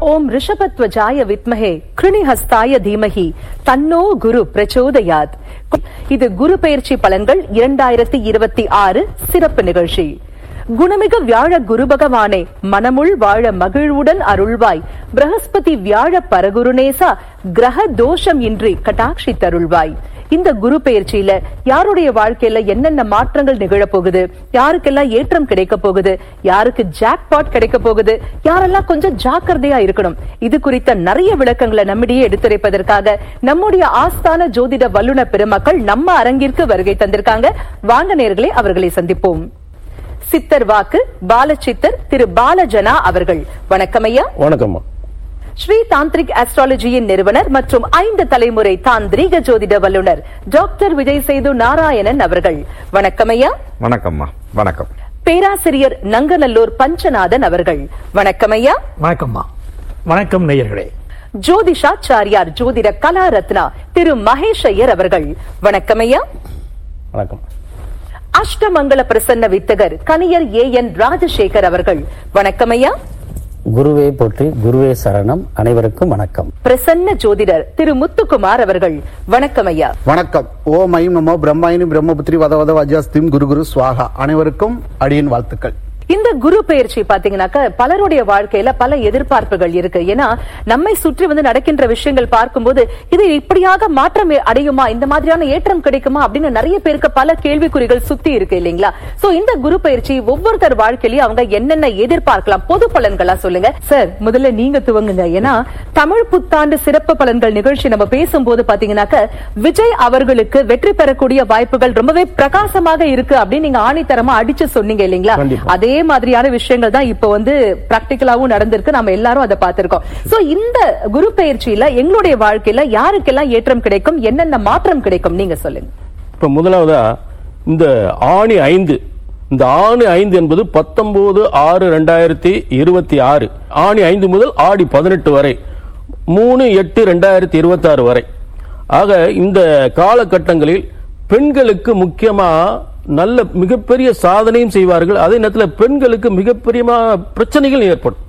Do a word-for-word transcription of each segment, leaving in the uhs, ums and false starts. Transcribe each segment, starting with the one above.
ஓம் ரிஷபத்வஜாய வித்மஹே கிருணிஹஸ்தாய தீமஹி தன்னோ குரு பிரச்சோதயாத். இது குரு பெயர்ச்சி பலன்கள் இரண்டாயிரத்தி இருபத்தி ஆறு சிறப்பு நிகழ்ச்சி. குணமிகு வியாழ குரு பகவானே, மனமுள் வாழ மகிழ்வுடன் அருள்வாய். பிரகஸ்பதி வியாழ பரகுருநேசா, கிரக தோஷம் இன்றி கட்டாட்சி தருள்வாய். இந்த குரு பெயர்ச்சியில யாருடைய வாழ்க்கையில என்னென்ன மாற்றங்கள் நிகழப்போகுது, யாருக்கெல்லாம் ஏற்றம் கிடைக்க போகுது, யாருக்கு ஜாக்பாட் கிடைக்க போகுது, யாரெல்லாம் கொஞ்சம் ஜாக்கிரதையா இருக்கணும், இது குறித்த நிறைய விளக்கங்களை நம்மிடையே எடுத்துரைப்பதற்காக நம்முடைய ஆஸ்தான ஜோதிட வல்லுநர் பெருமக்கள் நம்ம அரங்கிற்கு வருகை தந்திருக்காங்க. வாங்க நேயர்களே, அவர்களை சந்திப்போம். சித்தர் வாக்கு பாலச்சித்தர் திரு பாலஜனா அவர்கள், வணக்கம் ஐயா. வணக்கம். ஸ்ரீ தாந்திரிக் ஆஸ்ட்ராலஜியின் நிறுவனர் மற்றும் ஐந்து தலைமுறை தாந்திரீக ஜோதிட வல்லுநர் டாக்டர் விஜய் சேது நாராயணன் அவர்கள், வணக்கம் ஐயா. வணக்கம்மா. வணக்கம். பேராசிரியர் நங்கநல்லூர் பஞ்சநாதன் அவர்கள், வணக்கம் ஐயா. வணக்கம்மா. வணக்கம் நேயர்களே. ஜோதிஷாச்சாரியார் ஜோதிட கலா ரத்னா திரு மகேஷ் ஐயர் அவர்கள், வணக்கம் ஐயா. வணக்கம். அஷ்டமங்கல பிரசன்ன வித்தகர் கனியர் ஏ என் ராஜசேகர் அவர்கள், வணக்கம் ஐயா. குருவே போற்றி, குருவே சரணம். அனைவருக்கும் வணக்கம். பிரசன்ன ஜோதிடர் திரு முத்துக்குமார் அவர்கள், வணக்கம் ஐயா. வணக்கம். ஓம் ஐம் நமோ பிரம்மாயினி பிரம்மபுத்திரி வதவத வஜ்ரஸ்திம் குரு குரு ஸ்வாகா. அனைவருக்கும் அடியின் வாழ்த்துக்கள். இந்த குரு பெயர்ச்சி பாத்தீங்கன்னாக்க பலருடைய வாழ்க்கையில பல எதிர்பார்ப்புகள் இருக்கு. ஏன்னா நம்மை சுற்றி வந்து நடக்கின்ற விஷயங்கள் பார்க்கும்போது இது இப்படியாக மாற்றம் அடையுமா, இந்த மாதிரியான ஏற்றம் கிடைக்குமா அப்படின்னு நிறைய பேருக்கு பல கேள்விக்குறிகள் சுத்தி இருக்கு இல்லீங்களா? சோ இந்த குரு பெயர்ச்சி ஒவ்வொருத்தர் வாழ்க்கையிலயும் அவங்க என்னென்ன எதிர்பார்க்கலாம், பொது பலன்களா சொல்லுங்க சார். முதல்ல நீங்க துவங்குங்க. ஏன்னா தமிழ் புத்தாண்டு சிறப்பு பலன்கள் நிகழ்ச்சி நம்ம பேசும்போது பாத்தீங்கன்னாக்க விஜய் அவர்களுக்கு வெற்றி பெறக்கூடிய வாய்ப்புகள் ரொம்பவே பிரகாசமாக இருக்கு அப்படின்னு நீங்க ஆணித்தரமா அடிச்சு சொன்னீங்க இல்லீங்களா? அதே மாதிரியான விஷயங்கள் தான் இப்ப வந்து பிராக்டிகலாவும் நடந்திருக்கு. நம்ம எல்லாரும் அதை பார்த்திருக்கோம். சோ இந்த குரு பெயர்ச்சியில எங்களுடைய வாழ்க்கையில யாருக்கெல்லாம் ஏற்றம் கிடைக்கும், என்னென்ன மாற்றம் கிடைக்கும், நீங்க சொல்லுங்க. இப்ப முதலாவதா இந்த ஆணி ஐந்து, இந்த ஆணி ஐந்து என்பது பத்தொன்பது ஆறு ரெண்டாயிரத்தி இருபத்தி ஆறு ஆணி ஐந்து முதல் ஆடி பதினெட்டு வரை, மூணு எட்டு ரெண்டாயிரத்தி இருபத்தி ஆறு வரை. ஆக இந்த காலகட்டங்களில் பெண்களுக்கு முக்கியமா நல்ல மிகப்பெரிய சாதனையும் செய்வார்கள். அதே நேரத்தில் பெண்களுக்கு மிகப்பெரிய பிரச்சனைகள் ஏற்படும்.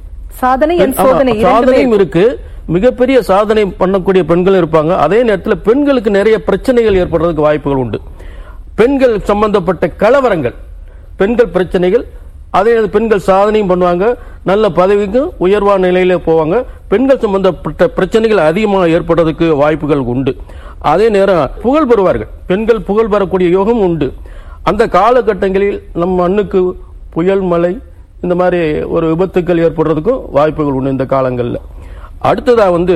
சாதனையும் இருக்கு, மிகப்பெரிய சாதனை பண்ணக்கூடிய பெண்கள் இருப்பாங்க. அதே நேரத்தில் பெண்களுக்கு நிறைய பிரச்சனைகள் ஏற்படுறதுக்கு வாய்ப்புகள் உண்டு. பெண்கள் சம்பந்தப்பட்ட கலவரங்கள், பெண்கள் பிரச்சனைகள், அதே பெண்கள் சாதனையும் பண்ணுவாங்க, நல்ல பதவிக்கு உயர்வான நிலையில போவாங்க. பெண்கள் சம்பந்தப்பட்ட பிரச்சனைகள் அதிகமாக ஏற்படுறதுக்கு வாய்ப்புகள் உண்டு. அதே நேரம் புகழ் பெறுவார்கள், பெண்கள் புகழ் பெறக்கூடிய யோகம் உண்டு. அந்த காலகட்டங்களில் நம் மண்ணுக்கு புயல், மழை, இந்த மாதிரி ஒரு விபத்துக்கள் ஏற்படுறதுக்கும் வாய்ப்புகள் உண்டு இந்த காலங்களில். அடுத்ததா வந்து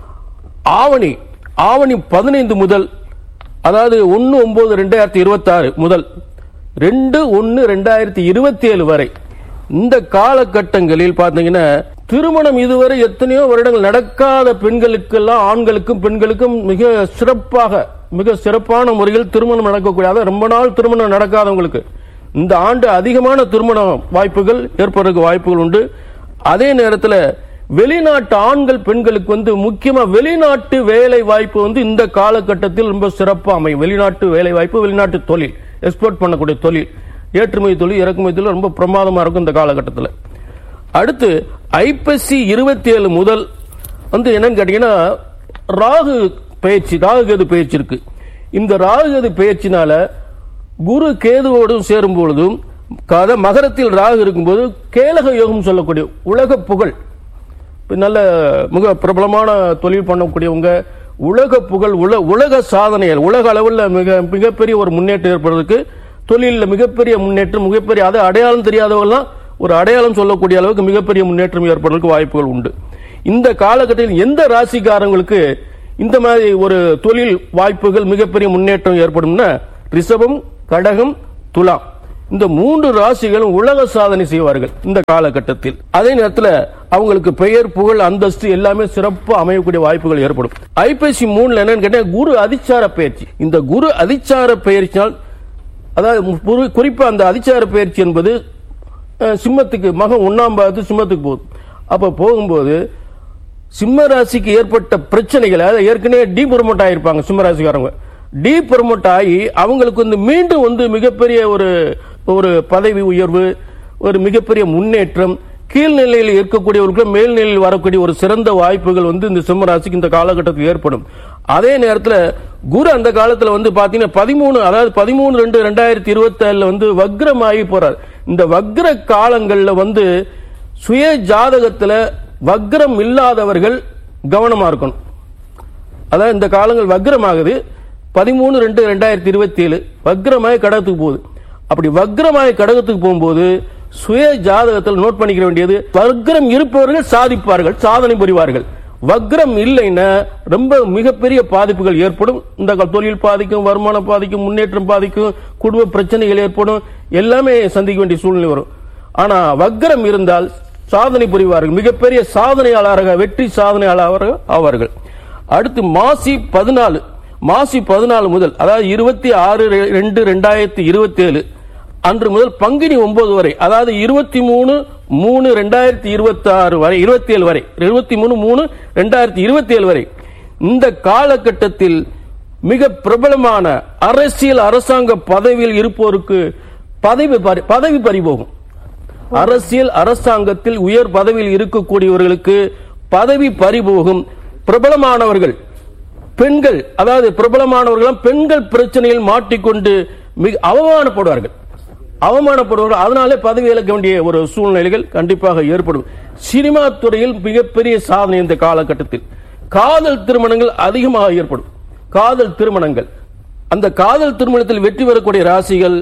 ஆவணி ஆவணி பதினைந்து முதல், அதாவது ஒன்னு ஒன்பது ரெண்டாயிரத்தி இருபத்தி ஆறு முதல் ரெண்டு ஒன்னு ரெண்டாயிரத்தி இருபத்தி ஏழு வரை இந்த காலகட்டங்களில் பாத்தீங்கன்னா திருமணம் இதுவரை எத்தனையோ வருடங்கள் நடக்காத பெண்களுக்கெல்லாம், ஆண்களுக்கும் பெண்களுக்கும் மிக சிறப்பாக மிக சிறப்பான முறையில் திருமணம் நடக்கக்கூடிய, ரொம்ப நாள் திருமணம் நடக்காதவங்களுக்கு இந்த ஆண்டு அதிகமான திருமண வாய்ப்புகள் ஏற்படுறதுக்கு வாய்ப்புகள் உண்டு. அதே நேரத்தில் வெளிநாட்டு ஆண்கள் பெண்களுக்கு வந்து முக்கியமா வெளிநாட்டு வேலை வாய்ப்பு வந்து இந்த காலகட்டத்தில் ரொம்ப சிறப்பாக அமையும். வெளிநாட்டு வேலை வாய்ப்பு, வெளிநாட்டு தொழில், எக்ஸ்போர்ட் பண்ணக்கூடிய தொழில், ஏற்றுமதி தொழில், இறக்குமதி தொழில் ரொம்ப பிரமாதமா இருக்கும் இந்த காலகட்டத்தில். அடுத்து ஐப்பசி இருபத்தி ஏழு முதல் வந்து என்னன்னு கேட்டீங்கன்னா ராகு பயிற்சி, ராகு கேது பயிற்சி இருக்கு. இந்த ராகு கேது பயிற்சினால குரு கேதுவோடும் சேரும் பொழுதும் மகரத்தில் ராகு இருக்கும்போது கேலக யோகம் சொல்லக்கூடிய உலக புகழ், நல்ல மிக பிரபலமான தொழில் பண்ணக்கூடியவங்க, உலக புகழ், உலக சாதனைகள், உலக அளவில் மிக மிகப்பெரிய ஒரு முன்னேற்றம் ஏற்படுறதுக்கு, தொழிலில் மிகப்பெரிய முன்னேற்றம், மிகப்பெரிய அதை அடையாளம் தெரியாதவங்கலாம் ஒரு அடையாளம் சொல்லக்கூடிய அளவுக்கு மிகப்பெரிய முன்னேற்றம் ஏற்படுறதுக்கு வாய்ப்புகள் உண்டு. இந்த காலகட்டத்தில் எந்த ராசிக்காரங்களுக்கு இந்த மாதிரி ஒரு தொழில் வாய்ப்புகள் மிகப்பெரிய முன்னேற்றம் ஏற்படும்னா ரிஷபம், கடகம், துலாம், இந்த மூன்று ராசிகளும் உலக சாதனை செய்வார்கள் இந்த காலகட்டத்தில். அதே நேரத்தில் அவங்களுக்கு பெயர், புகழ், அந்தஸ்து எல்லாமே சிறப்பாக அமையக்கூடிய வாய்ப்புகள் ஏற்படும். ஐப்பசி மூணுல என்னன்னு கேட்டா குரு அதிச்சார பயிற்சி. இந்த குரு அதிச்சார பயிற்சினால், அதாவது குறிப்பா அந்த அதிச்சார பயிற்சி என்பது சிம்மத்துக்கு, மகம் ஒன்னாம் பாகத்து சிம்மத்துக்கு போகுது. அப்ப போகும்போது சிம்ம ராசிக்கு ஏற்பட்ட பிரச்சனைகள், அதாவது ஏற்கனவே டி ப்ரமோட் ஆகிருப்பாங்க சிம்ம ராசிக்காரங்க, டி ப்ரமோட் ஆகி அவங்களுக்கு வந்து மீண்டும் வந்து மிகப்பெரிய ஒரு ஒரு பதவி உயர்வு, ஒரு மிகப்பெரிய முன்னேற்றம், கீழ்நிலையில் இருக்கக்கூடியவர்களுக்கு மேல்நிலையில் வரக்கூடிய ஒரு சிறந்த வாய்ப்புகள் வந்து இந்த சிம்ம ராசிக்கு இந்த காலகட்டத்தில் ஏற்படும். அதே நேரத்தில் குரு அந்த காலத்துல வந்து பாத்தீங்கன்னா பதிமூணு அதாவது பதிமூணு ரெண்டு ரெண்டாயிரத்தி இருபத்தி ஏழுல வந்து வக்ரமாகி போறார். இந்த வக்ர காலங்கள்ல வந்து சுய ஜாதகத்துல வக்ரம் இல்லாதவர்கள் கவனமா இருக்கணும். அதாவது இந்த காலங்கள் வக்ரமாகுது. பதிமூணு ரெண்டு ரெண்டாயிரத்தி இருபத்தி ஏழு வக்ரமாய் கடகத்துக்கு போகுது. அப்படி வக்ரமாய் கடகத்துக்கு போகும்போது சுய ஜாதகத்தில் நோட் பண்ணிக்க வேண்டியது, வக்ரம் இருப்பவர்கள் சாதிப்பார்கள், சாதனை புரிவார்கள். வக்ரம் இல்லைன்னா ரொம்ப மிகப்பெரிய பாதிப்புகள் ஏற்படும். இந்த தொழில் பாதிக்கும், வருமானம் பாதிக்கும், முன்னேற்றம் பாதிக்கும், குடும்ப பிரச்சனைகள் ஏற்படும், எல்லாமே சந்திக்க வேண்டிய சூழ்நிலை வரும். ஆனா வக்ரம் இருந்தால் சாதனை புரிவார்கள், மிகப்பெரிய சாதனையாளராக, வெற்றி சாதனையாளர் ஆவார்கள். அடுத்து மாசி பதினாலு மாசி பதினாலு முதல் அதாவது இருபத்தி ஆறு ரெண்டு ரெண்டாயிரத்தி இருபத்தி ஏழு அன்று முதல் பங்குனி ஒன்பது வரை, அதாவது இருபத்தி மூணு மூணு ரெண்டாயிரத்தி இருபத்தி ஆறு வரை, இருபத்தி ஏழு வரை, இருபத்தி மூணு மூணு ரெண்டாயிரத்தி இருபத்தி ஏழு வரை இந்த காலகட்டத்தில் மிக பிரபலமான அரசியல் அரசாங்க பதவியில் இருப்போருக்கு பதவி பதவி பறிபோகும். அரசியல் அரசாங்கத்தில் உயர் பதவியில் இருக்கக்கூடியவர்களுக்கு பதவி பறிபோகும். பிரபலமானவர்கள் பெண்கள், அதாவது பிரபலமானவர்கள் பெண்கள் பிரச்சனையில் மாட்டிக்கொண்டு மிக அவமானப்படுவார்கள் அவமானப்படுவார்கள் அதனாலே பதவி இழக்க வேண்டிய ஒரு சூழ்நிலைகள் கண்டிப்பாக ஏற்படும். சினிமா துறையில் மிகப்பெரிய சாதனை இந்த காலகட்டத்தில். காதல் திருமணங்கள் அதிகமாக ஏற்படும். காதல் திருமணங்கள், அந்த காதல் திருமணத்தில் வெற்றி பெறக்கூடிய ராசிகள்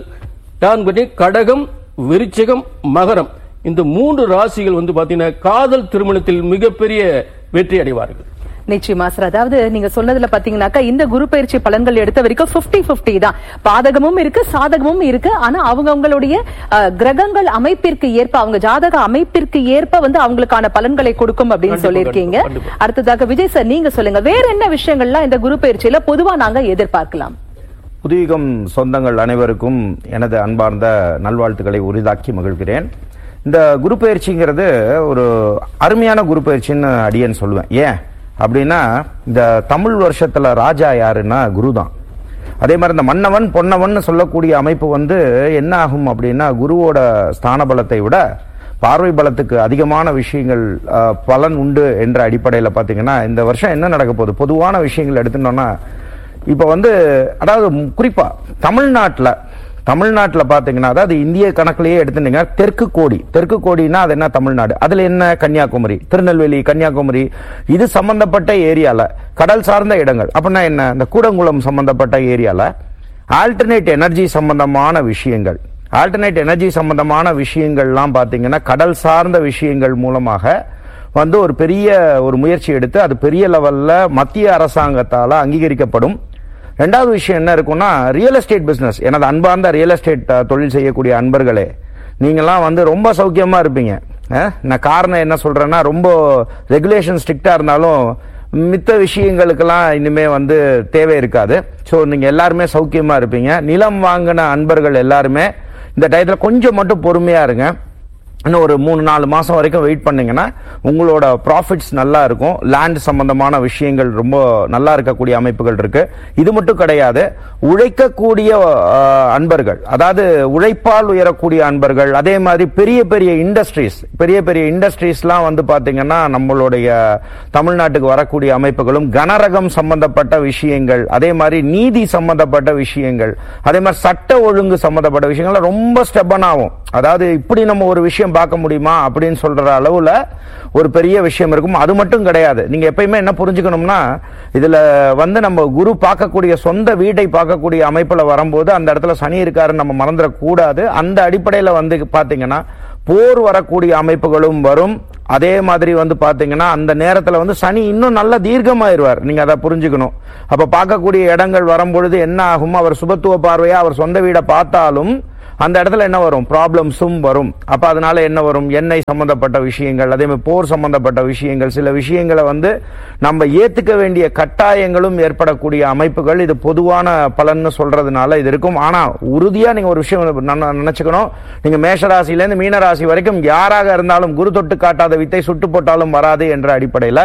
கடகம், விருச்சிகம், மகரம். இந்த மூன்று ராசிகள் வந்து பாத்தீங்கன்னா காதல் திருமணத்தில் மிகப்பெரிய வெற்றி அடைவார்கள். நிச்சயமா சார். அதாவது நீங்க சொன்னதுல பாத்தீங்கன்னாக்கா இந்த குரு பயிற்சி பலன்கள் எடுத்த வரைக்கும் பிப்டி பிப்டி தான். பாதகமும் இருக்கு, சாதகமும் இருக்கு. ஆனா அவங்க அவங்களுடைய கிரகங்கள் அமைப்பிற்கு ஏற்ப, அவங்க ஜாதக அமைப்பிற்கு ஏற்ப வந்து அவங்களுக்கான பலன்களை கொடுக்கும் அப்படின்னு சொல்லியிருக்கீங்க. அடுத்ததாக விஜய் சார் நீங்க சொல்லுங்க, வேற என்ன விஷயங்கள்லாம் இந்த குரு பயிற்சியில பொதுவா நாங்க எதிர்பார்க்கலாம்? புதியுகம் சொந்தங்கள் அனைவருக்கும் எனது அன்பார்ந்த நல்வாழ்த்துக்களை உரிதாக்கி மகிழ்கிறேன். இந்த குரு பயிற்சிங்கிறது ஒரு அருமையான குரு பயிற்சின்னு அடியேன்னு சொல்லுவேன். ஏன் அப்படின்னா, இந்த தமிழ் வருஷத்துல ராஜா யாருன்னா குரு தான். அதே மாதிரி இந்த மன்னவன் பொன்னவன் சொல்லக்கூடிய அமைப்பு வந்து என்ன ஆகும் அப்படின்னா, குருவோட ஸ்தான பலத்தை விட பார்வை பலத்துக்கு அதிகமான விஷயங்கள் பலன் உண்டு என்ற அடிப்படையில் பார்த்தீங்கன்னா, இந்த வருஷம் என்ன நடக்க போகுது, பொதுவான விஷயங்கள் எடுத்துட்டோம்னா, இப்போ வந்து அதாவது குறிப்பா தமிழ்நாட்டில் தமிழ்நாட்டில் பார்த்தீங்கன்னா, அதாவது இந்திய கணக்கிலேயே எடுத்துட்டீங்கன்னா தெற்கு கோடி தெற்கு கோடினா அது என்ன தமிழ்நாடு, அதுல என்ன கன்னியாகுமரி, திருநெல்வேலி, கன்னியாகுமரி, இது சம்பந்தப்பட்ட ஏரியால கடல் சார்ந்த இடங்கள். அப்படின்னா என்ன, இந்த கூடங்குளம் சம்பந்தப்பட்ட ஏரியால ஆல்டர்னேட் எனர்ஜி சம்பந்தமான விஷயங்கள் ஆல்டர்னேட் எனர்ஜி சம்பந்தமான விஷயங்கள்லாம் பார்த்தீங்கன்னா கடல் சார்ந்த விஷயங்கள் மூலமாக வந்து ஒரு பெரிய ஒரு முயற்சி எடுத்து அது பெரிய லெவல்ல மத்திய அரசாங்கத்தால் அங்கீகரிக்கப்படும். ரெண்டாவது விஷயம் என்ன இருக்குன்னா, ரியல் எஸ்டேட் பிசினஸ். எனது அன்பார்ந்த ரியல் எஸ்டேட் தொழில் செய்யக்கூடிய அன்பர்களே, நீங்கெல்லாம் வந்து ரொம்ப சௌக்கியமா இருப்பீங்க. நான் காரணம் என்ன சொல்றேன்னா, ரொம்ப ரெகுலேஷன் ஸ்ட்ரிக்டா இருந்தாலும் மித்த விஷயங்களுக்கெல்லாம் இனிமே வந்து தேவை இருக்காது. ஸோ நீங்க எல்லாருமே சௌக்கியமா இருப்பீங்க. நிலம் வாங்கின அன்பர்கள் எல்லாருமே இந்த டயத்தில் கொஞ்சம் மட்டும் பொறுமையா இருங்க. இன்னும் ஒரு மூணு நாலு மாசம் வரைக்கும் வெயிட் பண்ணீங்கன்னா உங்களோட ப்ராஃபிட்ஸ் நல்லா இருக்கும். லேண்ட் சம்பந்தமான விஷயங்கள் ரொம்ப நல்லா இருக்கக்கூடிய அமைப்புகள் இருக்கு. இது மட்டும் கிடையாது, உழைக்கக்கூடிய அன்பர்கள், அதாவது உழைப்பால் உயரக்கூடிய அன்பர்கள், அதே மாதிரி பெரிய பெரிய இண்டஸ்ட்ரீஸ் பெரிய பெரிய இண்டஸ்ட்ரீஸ்லாம் வந்து பாத்தீங்கன்னா நம்மளுடைய தமிழ்நாட்டுக்கு வரக்கூடிய அமைப்புகளும், கனரகம் சம்பந்தப்பட்ட விஷயங்கள், அதே மாதிரி நீதி சம்பந்தப்பட்ட விஷயங்கள், அதே மாதிரி சட்ட ஒழுங்கு சம்பந்தப்பட்ட விஷயங்கள் ரொம்ப ஸ்டெபன் ஆகும். அதாவது இப்படி நம்ம ஒரு விஷயம் பார்க்க முடியுமா அப்படின்னு சொல்ற அளவுல ஒரு பெரிய விஷயம் இருக்கும். அது மட்டும் கிடையாது, நீங்க எப்பயுமே என்ன புரிஞ்சுக்கணும்னா, இதுல வந்து நம்ம குரு பார்க்கக்கூடிய சொந்த வீட்டை பார்க்கக்கூடிய அமைப்புல வரும்போது அந்த இடத்துல சனி இருக்காருன்னு நம்ம மறந்துடக்கூடாது. அந்த அடிப்படையில வந்து பாத்தீங்கன்னா போர் வரக்கூடிய அமைப்புகளும் வரும். அதே மாதிரி வந்து பாத்தீங்கன்னா அந்த நேரத்துல வந்து சனி இன்னும் நல்ல தீர்க்கமாயிருவார். நீங்க அதை புரிஞ்சுக்கணும். அப்ப பார்க்கக்கூடிய இடங்கள் வரும்பொழுது என்ன ஆகும், அவர் சுபத்துவ பார்வையா அவர் சொந்த வீடை பார்த்தாலும் அந்த இடத்துல என்ன வரும், ப்ராப்ளம்ஸும் வரும். அப்ப அதனால என்ன வரும், எண்ணெய் சம்பந்தப்பட்ட விஷயங்கள், அதே மாதிரி போர் சம்பந்தப்பட்ட விஷயங்கள், சில விஷயங்களை வந்து நம்ம ஏத்துக்க வேண்டிய கட்டாயங்களும் ஏற்படக்கூடிய அமைப்புகள். இது பொதுவான பலன்னு சொல்றதுனால இது இருக்கும். ஆனா உறுதியா நீங்க ஒரு விஷயம் நினைச்சுக்கணும், நீங்க மேஷராசில இருந்து மீனராசி வரைக்கும் யாராக இருந்தாலும் குரு தொட்டு காட்டாத வித்தை சுட்டு போட்டாலும் வராது என்ற அடிப்படையில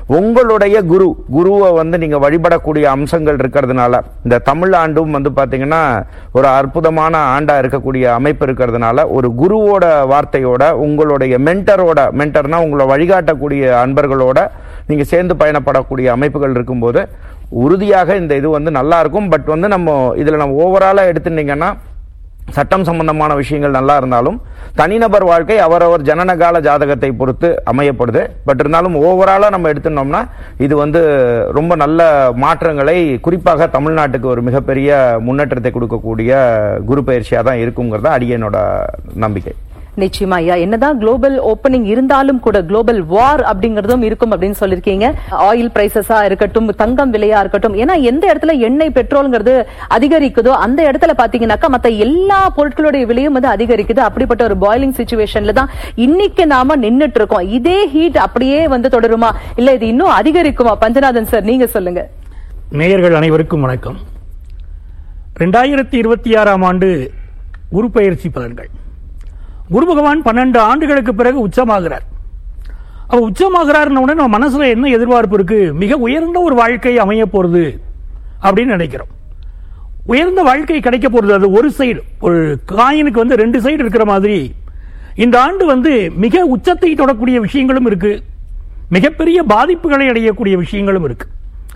உங்களுடைய குரு குருவை வந்து நீங்க வழிபடக்கூடிய அம்சங்கள் இருக்கிறதுனால இந்த தமிழ் ஆண்டும் வந்து பாத்தீங்கன்னா ஒரு அற்புதமான ஆண்டா இருக்கக்கூடிய அமைப்பு இருக்கிறதுனால ஒரு குருவோட வார்த்தையோட உங்களுடைய மென்டரோட மென்டர்னா உங்களை வழிகாட்டக்கூடிய அன்பர்களோட நீங்க சேர்ந்து பயணப்படக்கூடிய அமைப்புகள் இருக்கும்போது உறுதியாக இந்த இது வந்து நல்லா இருக்கும். பட் வந்து நம்ம இதுல நம்ம ஓவராலா எடுத்துட்டீங்கன்னா சட்டம் சம்பந்தமான விஷயங்கள் நல்லா இருந்தாலும் தனிநபர் வாழ்க்கை அவரவர் ஜனனகால ஜாதகத்தை பொறுத்து அமையப்படுது. பட் இருந்தாலும் ஓவராலா நம்ம எடுத்துட்டோம்னா இது வந்து ரொம்ப நல்ல மாற்றங்களை குறிப்பாக தமிழ்நாட்டுக்கு ஒரு மிகப்பெரிய முன்னேற்றத்தை கொடுக்கக்கூடிய குரு பயிற்சியா தான் இருக்குங்கிறத அடியனோட நம்பிக்கை. நிச்சயமா ஐயா, என்னதான் குளோபல் ஓப்பனிங் இருந்தாலும் கூட குளோபல் வார் அப்படிங்கறதும் இருக்கும் அப்படின்னு சொல்லிருக்கீங்க. ஆயில் பிரைசஸா இருக்கட்டும், தங்கம் விலையா இருக்கட்டும், ஏன்னா எந்த இடத்துல எண்ணெய் பெட்ரோல்ங்கிறது அதிகரிக்குதோ அந்த இடத்துல பாத்தீங்கன்னாக்கா மத்த எல்லா பொருட்களுடைய விலையும் வந்து அதிகரிக்குது. அப்படிப்பட்ட ஒரு பாயிலிங் சிச்சுவேஷன்ல தான் இன்னைக்கு நாம நின்னுட்டு இருக்கோம். இதே ஹீட் அப்படியே வந்து தொடருமா, இல்ல இது இன்னும் அதிகரிக்குமா? பஞ்சநாதன் சார், நீங்க சொல்லுங்க. நேயர்கள் அனைவருக்கும் வணக்கம். இரண்டாயிரத்தி இருபத்தி ஆறாம் ஆண்டு குரு பயிற்சி பலன்கள். குரு பகவான் பன்னெண்டு ஆண்டுகளுக்கு பிறகு உச்சமாகிறார். அப்ப உச்சமாகிறார் உடனே நம்ம மனசுல என்ன எதிர்பார்ப்பு இருக்கு? மிக உயர்ந்த ஒரு வாழ்க்கை அமைய போறது அப்படின்னு நினைக்கிறோம். உயர்ந்த வாழ்க்கை கிடைக்க போறது. அது ஒரு சைடு, ஒரு காயினுக்கு வந்து ரெண்டு சைடு இருக்கிற மாதிரி இந்த ஆண்டு வந்து மிக உச்சத்தை தொடக்கூடிய விஷயங்களும் இருக்கு, மிகப்பெரிய பாதிப்புகளை அடையக்கூடிய விஷயங்களும் இருக்கு.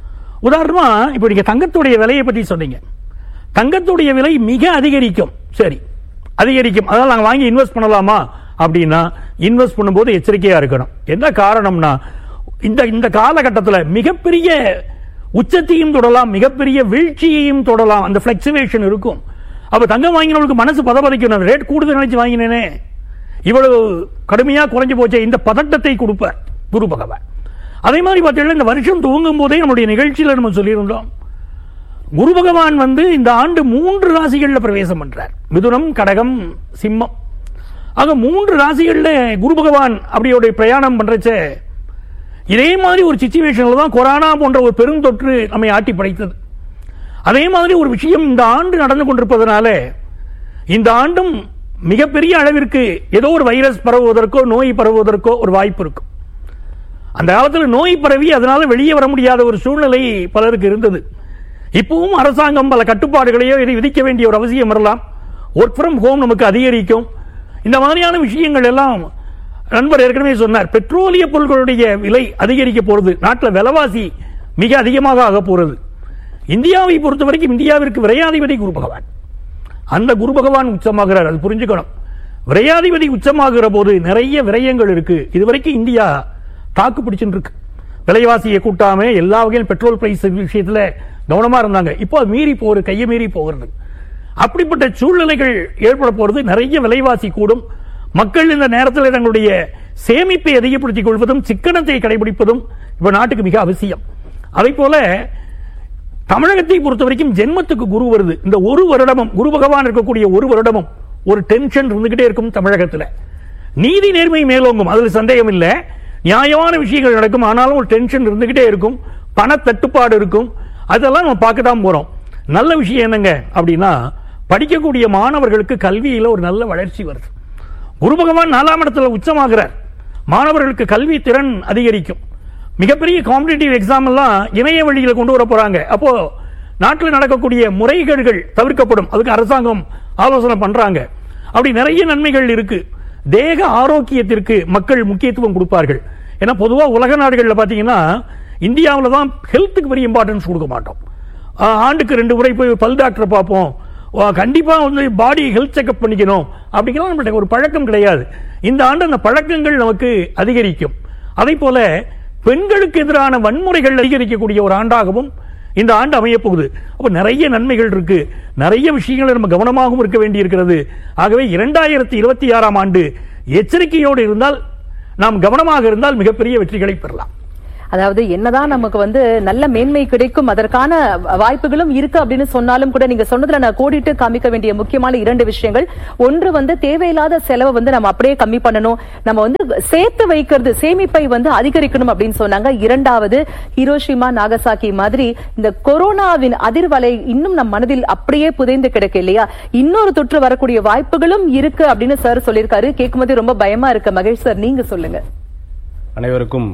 உதாரணமா இப்ப நீங்க தங்கத்துடைய விலையை பத்தி சொன்னீங்க. தங்கத்துடைய விலை மிக அதிகரிக்கும். சரி, அதிகரிக்கும். அதனால நாங்கள் வாங்கி இன்வெஸ்ட் பண்ணலாமா அப்படின்னா இன்வெஸ்ட் பண்ணும்போது எச்சரிக்கையா இருக்கணும். என்ன காரணம்னா இந்த இந்த காலகட்டத்தில் மிகப்பெரிய உச்சத்தையும் தொடலாம், மிகப்பெரிய வீழ்ச்சியையும் தொடலாம். அந்த பிளக்சுவேஷன் இருக்கும். அப்ப தங்கம் வாங்கினவங்களுக்கு மனசு பதபதைக்கும். ரேட் கூடுதல் நினைச்சு வாங்கினேனே, இவ்வளவு கடுமையா குறைஞ்சு போச்சே, இந்த பதட்டத்தை கொடுப்பார் குரு பகவான். அதே மாதிரி பார்த்தீங்கன்னா இந்த வருஷம் துவங்கும் போதே நம்முடைய நிகழ்ச்சியில் நம்ம சொல்லியிருந்தோம், குரு பகவான் வந்து இந்த ஆண்டு மூன்று ராசிகளில் பிரவேசம் பண்றார். மிதுனம், கடகம், சிம்மம். ஆக மூன்று ராசிகளில் குரு பகவான் அப்படியோட பிரயாணம் பண்றச்ச இதே மாதிரி ஒரு சிச்சுவேஷன்ல தான் கொரோனா போன்ற ஒரு பெருந்தொற்று நம்மை ஆட்டி படைத்தது. அதே மாதிரி ஒரு விஷயம் இந்த ஆண்டு நடந்து கொண்டிருப்பதனால இந்த ஆண்டும் மிகப்பெரிய அளவிற்கு ஏதோ ஒரு வைரஸ் பரவுவதற்கோ நோய் பரவுவதற்கோ ஒரு வாய்ப்பு இருக்கும். அந்த காலத்தில் நோய் பரவி அதனால வெளியே வர முடியாத ஒரு சூழ்நிலை பலருக்கு இருந்தது. இப்பவும் அரசாங்கம் பல கட்டுப்பாடுகளையோ இதை விதிக்க வேண்டிய ஒரு அவசியம் வரலாம். ஒர்க் ஃப்ரம் ஹோம் நமக்கு அதிகரிக்கும். இந்த மாதிரியான விஷயங்கள் எல்லாம் நண்பர் ஏற்கனவே சொன்னார். பெட்ரோலிய பொருட்களுடைய விலை அதிகரிக்க போறது, நாட்டில் விலைவாசி மிக அதிகமாக ஆக போறது. இந்தியாவை பொறுத்த வரைக்கும் இந்தியாவிற்கு விரையாதிபதி குரு பகவான். அந்த குரு பகவான் உச்சமாகிறார், அது புரிஞ்சுக்கணும். விரையாதிபதி உச்சமாகிற போது நிறைய விரயங்கள் இருக்கு. இதுவரைக்கும் இந்தியா தாக்கு பிடிச்சுட்டு இருக்கு. விலைவாசியை கூட்டாம எல்லா வகையிலும் பெட்ரோல் பிரைஸ் விஷயத்துல கவனமா இருந்தாங்க. இப்போ அது மீறி போறது, கையை மீறி போகிறது. அப்படிப்பட்ட சூழ்நிலைகள் ஏற்பட போறது. நிறைய விலைவாசி கூடும். மக்கள் இந்த நேரத்தில் தங்களுடைய சேமிப்பை அதிகப்படுத்திக் கொள்வதும் சிக்கனத்தை கடைபிடிப்பதும் இப்ப நாட்டுக்கு மிக அவசியம். அதே போல தமிழகத்தை பொறுத்த வரைக்கும் ஜென்மத்துக்கு குரு வருது. இந்த ஒரு வருடமும் குரு பகவான் இருக்கக்கூடிய ஒரு வருடமும் ஒரு டென்ஷன் இருந்துகிட்டே இருக்கும் தமிழகத்தில். நீதி நேர்மை மேலோங்கும், அதுல சந்தேகம் இல்லை. நியாயமான விஷயங்கள் நடக்கும், ஆனாலும் ஒரு டென்ஷன் இருந்துகிட்டே இருக்கும். பண தட்டுப்பாடு இருக்கும். அதெல்லாம் நம்ம பார்க்க தான் போறோம். நல்ல விஷயம் என்னங்க அப்படின்னா, படிக்கக்கூடிய மாணவர்களுக்கு கல்வியில ஒரு நல்ல வளர்ச்சி வருது. குரு பகவான் நாலாம் இடத்துல உச்சமாகிறார். மாணவர்களுக்கு கல்வி திறன் அதிகரிக்கும். மிகப்பெரிய காம்படிட்டிவ் எக்ஸாம் எல்லாம் இணைய வழியில கொண்டு வர போறாங்க. அப்போ நாட்டில் நடக்கக்கூடிய முறைகேடுகள் தவிர்க்கப்படும். அதுக்கு அரசாங்கம் ஆலோசனை பண்றாங்க. அப்படி நிறைய நன்மைகள் இருக்கு. தேக ஆரோக்கியத்திற்கு மக்கள் முக்கியத்துவம் கொடுப்பார்கள். ஏன்னா பொதுவாக உலக நாடுகளில் பார்த்தீங்கன்னா இந்தியாவில் தான் ஹெல்த்துக்கு பெரிய இம்பார்ட்டன்ஸ் கொடுக்க மாட்டோம். ஆண்டுக்கு ரெண்டு முறை போய் பல் டாக்டரை பார்ப்போம், கண்டிப்பாக வந்து பாடி ஹெல்த் செக்அப் பண்ணிக்கணும் அப்படிங்கிறத நம்மளுடைய ஒரு பழக்கம் கிடையாது. இந்த ஆண்டு அந்த பழக்கங்கள் நமக்கு அதிகரிக்கும். அதே போல பெண்களுக்கு எதிரான வன்முறைகள் அதிகரிக்கக்கூடிய ஒரு ஆண்டாகவும் இந்த ஆண்டு அமைய போகுது. அப்ப நிறைய நன்மைகள் இருக்கு. நிறைய விஷயங்களை நம்ம கவனமாகவும் இருக்க வேண்டி இருக்கிறது. ஆகவே இரண்டாயிரத்தி இருபத்தி ஆறாம் ஆண்டு எச்சரிக்கையோடு இருந்தால், நாம் கவனமாக இருந்தால் மிகப்பெரிய வெற்றிகளை பெறலாம். அதாவது என்னதான் நமக்கு வந்து நல்ல மேன்மை கிடைக்கும், அதற்கான வாய்ப்புகளும் இருக்கு அப்படின்னு சொன்னாலும் கூட நீங்க சொன்னதுல நான் கோடிட்டு காமிக்க வேண்டிய முக்கியமான இரண்டு விஷயங்கள். ஒன்று வந்து தேவையில்லாத செலவை வந்து நம்ம அப்படியே கம்மி பண்ணணும், நம்ம வந்து சேர்த்து வைக்கிறது சேமிப்பை வந்து அதிகரிக்கணும் அப்படின்னு சொன்னாங்க. இரண்டாவது, ஹிரோஷிமா நாகசாக்கி மாதிரி இந்த கொரோனாவின் அதிர்வலை இன்னும் நம் மனதில் அப்படியே புதைந்து கிடக்கு இல்லையா, இன்னொரு தொற்று வரக்கூடிய வாய்ப்புகளும் இருக்கு அப்படின்னு சார் சொல்லியிருக்காரு. கேட்கும்போது ரொம்ப பயமா இருக்கு. மகேஷ் சார், நீங்க சொல்லுங்க. அனைவருக்கும்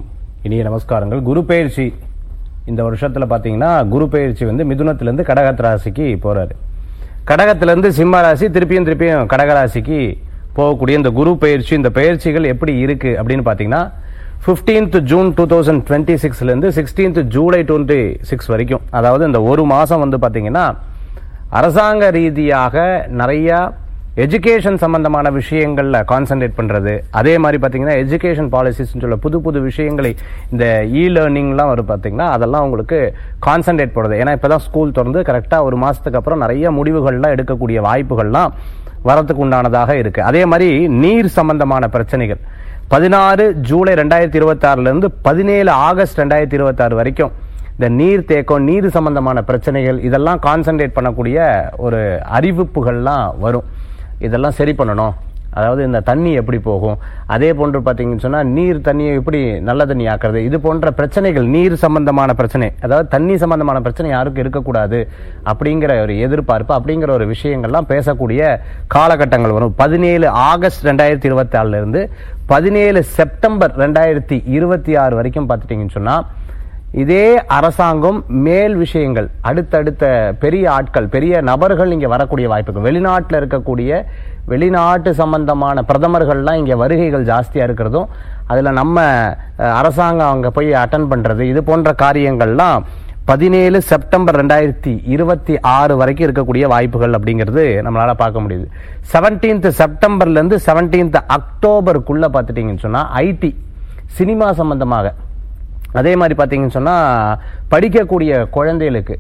இனிய நமஸ்காரங்கள். குரு பெயர்ச்சி இந்த வருஷத்துல பாத்தீங்கன்னா குரு பெயர்ச்சி வந்து மிதுனத்திலிருந்து கடக ராசிக்கு போறாரு. கடகத்திலிருந்து சிம்ம ராசி திருப்பியும் திருப்பியும் கடகராசிக்கு போகக்கூடிய இந்த குரு பெயர்ச்சி, இந்த பெயர்ச்சிகள் எப்படி இருக்கு அப்படின்னு பாத்தீங்கன்னா fifteenth June two thousand twenty சிக்ஸ்ல இருந்து சிக்ஸ்டீன்த் ஜூலை டுவெண்ட்டி சிக்ஸ் வரைக்கும், அதாவது இந்த ஒரு மாசம் வந்து பாத்தீங்கன்னா அரசாங்க ரீதியாக நிறைய எஜுகேஷன் சம்பந்தமான விஷயங்கள்ல கான்சென்ட்ரேட் பண்றது, அதே மாதிரி பாத்தீங்கன்னா எஜுகேஷன் பாலிசிஸ் சொல்ல புது புது விஷயங்களை இந்த இ லேர்னிங்லாம் வரும் பாத்தீங்கன்னா அதெல்லாம் உங்களுக்கு கான்சென்ட்ரேட் போடுறது. ஏன்னா இப்பதான் ஸ்கூல் திறந்து கரெக்டா ஒரு மாசத்துக்கு அப்புறம் நிறைய முடிவுகள்லாம் எடுக்கக்கூடிய வாய்ப்புகள்லாம் வரத்துக்கு உண்டானதாக இருக்கு. அதே மாதிரி நீர் சம்பந்தமான பிரச்சனைகள் பதினாறு ஜூலை ரெண்டாயிரத்தி இருபத்தி ஆறுல இருந்து பதினேழு ஆகஸ்ட் ரெண்டாயிரத்தி இருபத்தி ஆறு வரைக்கும் இந்த நீர் தேக்கம், நீர் சம்பந்தமான பிரச்சனைகள் இதெல்லாம் கான்சென்ட்ரேட் பண்ணக்கூடிய ஒரு அறிவிப்புகள்லாம் வரும். இதெல்லாம் சரி பண்ணணும், அதாவது இந்த தண்ணி எப்படி போகும், அதே போன்று பார்த்தீங்கன்னு சொன்னா நீர் தண்ணியை எப்படி நல்ல தண்ணி ஆக்குறது, இது போன்ற பிரச்சனைகள், நீர் சம்பந்தமான பிரச்சனை, அதாவது தண்ணி சம்பந்தமான பிரச்சனை யாருக்கும் இருக்கக்கூடாது அப்படிங்கிற ஒரு எதிர்பார்ப்பு, அப்படிங்கிற ஒரு விஷயங்கள்லாம் பேசக்கூடிய காலகட்டங்கள் வரும். பதினேழு ஆகஸ்ட் ரெண்டாயிரத்தி இருபத்தி ஆறுல இருந்து பதினேழு செப்டம்பர் ரெண்டாயிரத்தி இருபத்தி ஆறு வரைக்கும் பார்த்துட்டீங்கன்னு சொன்னா இதே அரசாங்கம் மேல் விஷயங்கள், அடுத்தடுத்த பெரிய ஆட்கள், பெரிய நபர்கள் இங்க வரக்கூடிய வாய்ப்புகள், வெளிநாட்டில் இருக்கக்கூடிய வெளிநாட்டு சம்பந்தமான பிரதமர்கள்லாம் இங்க வருகைகள் ஜாஸ்தியா இருக்கிறதும், அதுல நம்ம அரசாங்கம் அங்க போய் அட்டன் பண்றது, இது போன்ற காரியங்கள்லாம் பதினேழு செப்டம்பர் ரெண்டாயிரத்தி இருபத்தி ஆறு வரைக்கும் இருக்கக்கூடிய வாய்ப்புகள் அப்படிங்கிறது நம்மளால பார்க்க முடியுது. செவன்டீன்த் செப்டம்பர்ல இருந்து செவன்டீன்த் அக்டோபருக்குள்ள பார்த்துட்டீங்கன்னு சொன்னா ஐடி, சினிமா சம்பந்தமாக, அதே மாதிரி பார்த்தீங்கன்னு சொன்னா படிக்கக்கூடிய குழந்தைகளுக்கு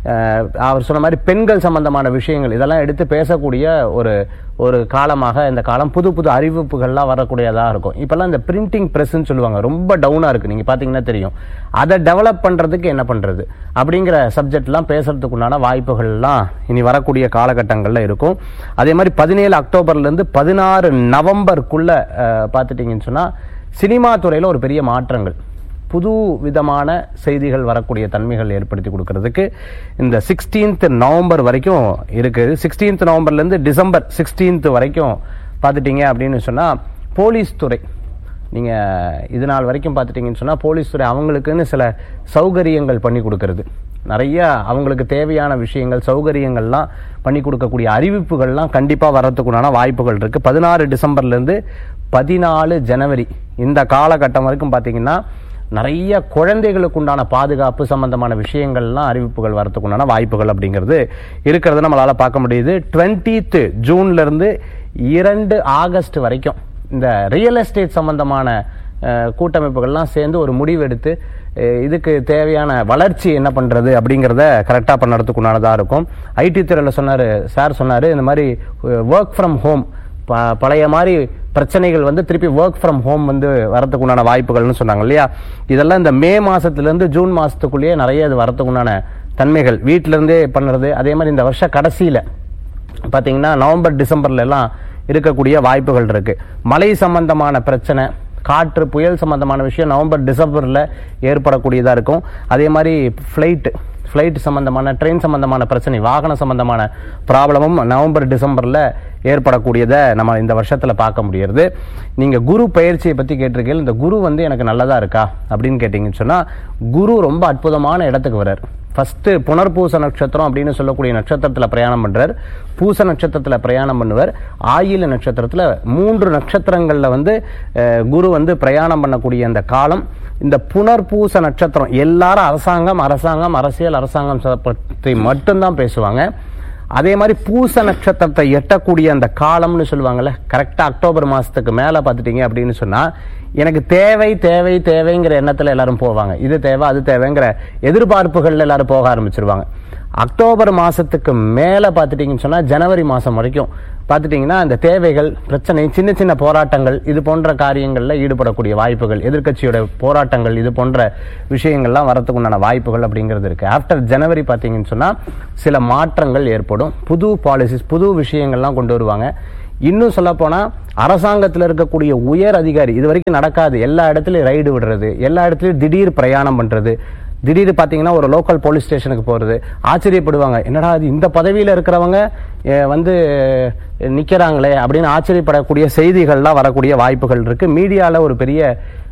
அவர் சொன்ன மாதிரி பெண்கள் சம்பந்தமான விஷயங்கள் இதெல்லாம் எடுத்து பேசக்கூடிய ஒரு ஒரு காலமாக இந்த காலம், புது புது அறிவிப்புகள்லாம் வரக்கூடியதாக இருக்கும். இப்பெல்லாம் இந்த பிரிண்டிங் பிரஸ்ன்னு சொல்லுவாங்க, ரொம்ப டவுனா இருக்கு, நீங்க பாத்தீங்கன்னா தெரியும். அதை டெவலப் பண்றதுக்கு என்ன பண்றது அப்படிங்கிற சப்ஜெக்ட்லாம் பேசுறதுக்குண்டான வாய்ப்புகள்லாம் இனி வரக்கூடிய காலகட்டங்கள்ல இருக்கும். அதே மாதிரி பதினேழு அக்டோபர்ல இருந்து பதினாறு நவம்பருக்குள்ள பார்த்துட்டீங்கன்னு சொன்னா சினிமா துறையில ஒரு பெரிய மாற்றங்கள், புது விதமான செய்திகள் வரக்கூடிய தன்மைகள் ஏற்படுத்தி கொடுக்கறதுக்கு இந்த சிக்ஸ்டீன்த் நவம்பர் வரைக்கும் இருக்குது. சிக்ஸ்டீன்த் நவம்பர்ல இருந்து டிசம்பர் சிக்ஸ்டீன்த் வரைக்கும் பார்த்துட்டீங்க அப்படின்னு சொன்னா போலீஸ் துறை, நீங்க இது நாள் வரைக்கும் பார்த்துட்டீங்கன்னு சொன்னா போலீஸ் துறை அவங்களுக்குன்னு சில சௌகரியங்கள் பண்ணி கொடுக்கறது, நிறைய அவங்களுக்கு தேவையான விஷயங்கள் சௌகரியங்கள்லாம் பண்ணி கொடுக்கக்கூடிய அறிவிப்புகள்லாம் கண்டிப்பா வர்றதுக்குண்டான வாய்ப்புகள் இருக்கு. பதினாறு டிசம்பர்ல இருந்து பதினாலு ஜனவரி இந்த காலகட்டம் வரைக்கும் பாத்தீங்கன்னா நிறைய குழந்தைகளுக்கு உண்டான பாதுகாப்பு சம்பந்தமான விஷயங்கள்லாம் அறிவிப்புகள் வரதுக்குண்டான வாய்ப்புகள் அப்படிங்கிறது இருக்கிறது நம்மளால பார்க்க முடியுது. டுவெண்ட்டீத் ஜூன்ல இருந்து இரண்டு ஆகஸ்ட் வரைக்கும் இந்த ரியல் எஸ்டேட் சம்பந்தமான கூட்டமைப்புகள்லாம் சேர்ந்து ஒரு முடிவு எடுத்து இதுக்கு தேவையான வளர்ச்சி என்ன பண்றது அப்படிங்கிறத கரெக்டா பண்ணுறதுக்குண்டானதா இருக்கும். ஐடி துறையில சொன்னாரு சார், சொன்னாரு இந்த மாதிரி ஒர்க் ஃப்ரம் ஹோம் பழைய மாதிரி பிரச்சனைகள் வந்து திருப்பி ஒர்க் ஃப்ரம் ஹோம் வந்து வரதுக்குண்டான வாய்ப்புகள்னு சொன்னாங்க இல்லையா. இதெல்லாம் இந்த மே மாசத்துல இருந்து ஜூன் மாசத்துக்குள்ளேயே நிறைய இது வரதுக்குண்டான தன்மைகள், வீட்டில இருந்தே பண்றது. அதே மாதிரி இந்த வருஷ கடைசியில பாத்தீங்கன்னா நவம்பர் டிசம்பர்ல எல்லாம் இருக்கக்கூடிய வாய்ப்புகள் இருக்கு. மழை சம்பந்தமான பிரச்சனை, காற்று புயல் சம்பந்தமான விஷயம் நவம்பர் டிசம்பர்ல ஏற்படக்கூடியதா இருக்கும். அதே மாதிரி பிளைட் பிளைட் சம்பந்தமான, ட்ரெயின் சம்பந்தமான பிரச்சனை, வாகன சம்பந்தமான ப்ராப்ளமும் நவம்பர் டிசம்பர்ல ஏற்படக்கூடியதை நம்ம இந்த வருஷத்துல பார்க்க முடியுது. நீங்க குரு பயிற்சியை பத்தி கேட்டிருக்கீங்க. இந்த குரு வந்து எனக்கு நல்லதா இருக்கா அப்படின்னு கேட்டீங்கன்னு சொன்னா குரு ரொம்ப அற்புதமான இடத்துக்கு வர்றார். ஃபர்ஸ்ட் புனர்பூச நட்சத்திரம் அப்படின்னு சொல்லக்கூடிய நட்சத்திரத்துல பிரயாணம் பண்றார். பூச நட்சத்திரத்துல பிரயாணம் பண்ணுவார். ஆயில நட்சத்திரத்துல மூன்று நட்சத்திரங்கள்ல வந்து குரு வந்து பிரயாணம் பண்ணக்கூடிய அந்த காலம். இந்த புனர்பூச நட்சத்திரம் எல்லாரும் அரசாங்கம் அரசாங்கம் அரசியல் அரசாங்கம் பற்றி மட்டும்தான் பேசுவாங்க. அதே மாதிரி பூச நட்சத்திரத்தை எட்டக்கூடிய அந்த காலம்னு சொல்லுவாங்கல்ல, கரெக்டா அக்டோபர் மாசத்துக்கு மேல பாத்துட்டீங்க அப்படின்னு சொன்னா எனக்கு தேவை தேவை தேவைங்கிற எண்ணத்துல எல்லாரும் போவாங்க. இது தேவை அது தேவைங்கிற எதிர்பார்ப்புகள்ல எல்லாரும் போக ஆரம்பிச்சிருவாங்க. அக்டோபர் மாசத்துக்கு மேல பாத்துட்டீங்கன்னு சொன்னா ஜனவரி மாசம் வரைக்கும் பாத்துட்டீங்கன்னா இந்த தேவைகள், பிரச்சனை, சின்ன சின்ன போராட்டங்கள், இது போன்ற காரியங்கள்ல ஈடுபடக்கூடிய வாய்ப்புகள், எதிர்கட்சியோட போராட்டங்கள், இது போன்ற விஷயங்கள்லாம் வரதுக்கு உண்டான வாய்ப்புகள் அப்படிங்கிறது இருக்கு. ஆஃப்டர் ஜனவரி பாத்தீங்கன்னு சொன்னா சில மாற்றங்கள் ஏற்படும். புது பாலிசிஸ், புது விஷயங்கள்லாம் கொண்டு வருவாங்க. இன்னும் சொல்ல போனா அரசாங்கத்தில் இருக்கக்கூடிய உயர் அதிகாரி, இது வரைக்கும் நடக்காது, எல்லா இடத்துலயும் ரைடு விடுறது, எல்லா இடத்துலயும் திடீர் பிரயாணம் பண்றது, திடீர்னு பாத்தீங்கன்னா ஒரு லோக்கல் போலீஸ் ஸ்டேஷனுக்கு போறது, ஆச்சரியப்படுவாங்க, என்னடா அது இந்த பதவியில இருக்கிறவங்க வந்து நிக்கிறாங்களே அப்படின்னு ஆச்சரியப்படக்கூடிய செய்திகள்லாம் வரக்கூடிய வாய்ப்புகள் இருக்கு. மீடியால ஒரு பெரிய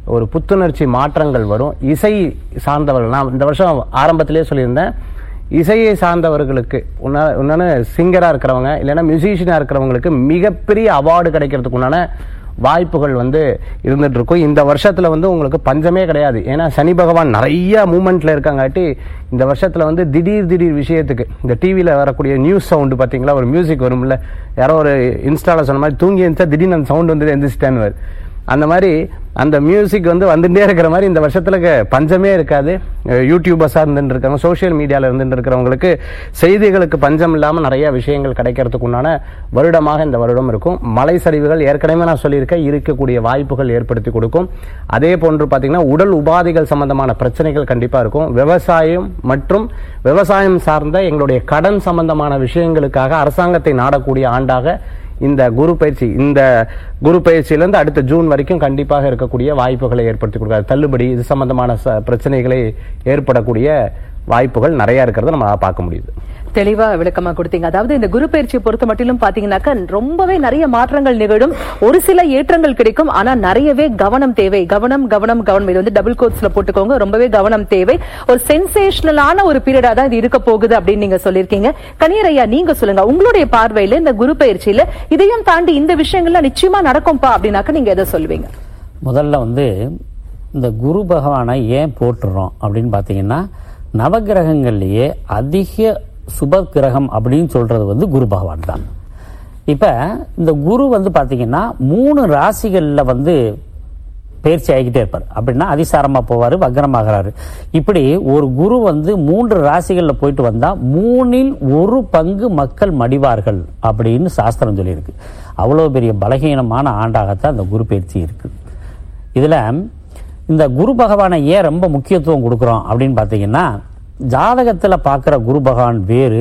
ஒரு புத்துணர்ச்சி மாற்றங்கள் வரும். இசை சார்ந்தவர்கள், நான் இந்த வருஷம் ஆரம்பத்திலேயே சொல்லியிருந்தேன், இசையை சார்ந்தவர்களுக்கு உண்டான சிங்கரா இருக்கிறவங்க இல்லைன்னா மியூசிஷியனா இருக்கிறவங்களுக்கு மிகப்பெரிய அவார்டு கிடைக்கிறதுக்கு உண்டான வாய்ப்புகள் வந்து இருந்துட்டு இருக்கும். இந்த வருஷத்துல வந்து உங்களுக்கு பஞ்சமே கிடையாது. ஏன்னா சனி பகவான் நிறைய மூமெண்ட்ல இருக்காங்காட்டி இந்த வருஷத்துல வந்து திடீர் திடீர் விஷயத்துக்கு இந்த டிவியில வரக்கூடிய நியூஸ் சவுண்டு பாத்தீங்களா, ஒரு மியூசிக் வரும்ல, யாரோ ஒரு இன்ஸ்டால சொன்ன மாதிரி தூங்கி இருந்துச்சா திடீர்னு அந்த சவுண்ட் வந்து எந்திரிச்சிட்டேன்னு வருது. அந்த மாதிரி அந்த மியூசிக் வந்து வந்துட்டே இருக்கிற மாதிரி இந்த வருஷத்துல பஞ்சமே இருக்காது. யூடியூபர்ஸா இருந்துட்டு இருக்காங்க, சோசியல் மீடியால இருந்துட்டு இருக்கிறவங்களுக்கு செய்திகளுக்கு பஞ்சம் இல்லாம நிறைய விஷயங்கள் கிடைக்கிறதுக்கு உண்டான வருடமாக இந்த வருடம் இருக்கும். மலை சரிவுகள் ஏற்கனவே நான் சொல்லியிருக்கேன், இருக்கக்கூடிய வாய்ப்புகள் ஏற்படுத்தி கொடுக்கும். அதே போன்று பாத்தீங்கன்னா உடல் உபாதைகள் சம்பந்தமான பிரச்சனைகள் கண்டிப்பா இருக்கும். விவசாயம் மற்றும் விவசாயம் சார்ந்த எங்களுடைய கடன் சம்பந்தமான விஷயங்களுக்காக அரசாங்கத்தை நாடக்கூடிய ஆண்டாக இந்த குரு பயிற்சி, இந்த குரு பயிற்சியிலிருந்து அடுத்த ஜூன் வரைக்கும் கண்டிப்பாக இருக்கக்கூடிய வாய்ப்புகளை ஏற்படுத்தி கொடுக்காது. தள்ளுபடி இது சம்பந்தமான பிரச்சனைகளை ஏற்படக்கூடிய வாய்ப்புகள் நிறைய இருக்கிறத நம்ம பார்க்க முடியுது. தெளிவா விளக்கமா கொடுத்தீங்க. அதாவது இந்த குரு பயிற்சியை பொறுத்த மட்டிலும் பாத்தீங்கன்னாக்கா ரொம்பவே நிறைய மாற்றங்கள் நிகழும், ஒரு சில ஏற்றங்கள் கிடைக்கும், ஆனா நிறையவே கவனம் தேவை. கவனம் கவனம் கவனம் இது வந்து டபுள் கோட்ஸ்ல போட்டுக்கோங்க. ரொம்பவே கவனம் தேவை. ஒரு சென்சேஷனலான ஒரு பீரியடா தான் இது இருக்க போகுது அப்படின்னு நீங்க சொல்லிருக்கீங்க. கனியரையா, நீங்க சொல்லுங்க, உங்களுடைய பார்வையில இந்த குரு பயிற்சியில இதையும் தாண்டி இந்த விஷயங்கள்லாம் நிச்சயமா நடக்கும்பா அப்படின்னாக்க நீங்க எதை சொல்லுவீங்க? முதல்ல வந்து இந்த குரு பகவானை ஏன் போட்டுறோம் அப்படின்னு பாத்தீங்கன்னா, நவகிரகங்கள்லயே அதிக சுப கிரகம் அப்படின்னு சொல்றது வந்து குரு பகவான் தான். இப்ப இந்த குரு வந்து பாத்தீங்கன்னா மூணு ராசிகள்ல வந்து பயிற்சி ஆகிக்கிட்டே இருப்பார். அப்படின்னா அதிசாரமா போவாரு, வக்ரமாகிறாரு. இப்படி ஒரு குரு வந்து மூன்று ராசிகள்ல போயிட்டு வந்தா மூணில் ஒரு பங்கு மக்கள் மடிவார்கள் அப்படின்னு சாஸ்திரம் சொல்லியிருக்கு. அவ்வளவு பெரிய பலகீனமான ஆண்டாகத்தான் இந்த குரு பயிற்சி இருக்கு. இதுல இந்த குரு பகவானை ஏன் ரொம்ப முக்கியத்துவம் கொடுக்கிறோம் அப்படின்னு பாத்தீங்கன்னா, ஜாதகத்துல பாக்குற குரு பகவான் வேறு,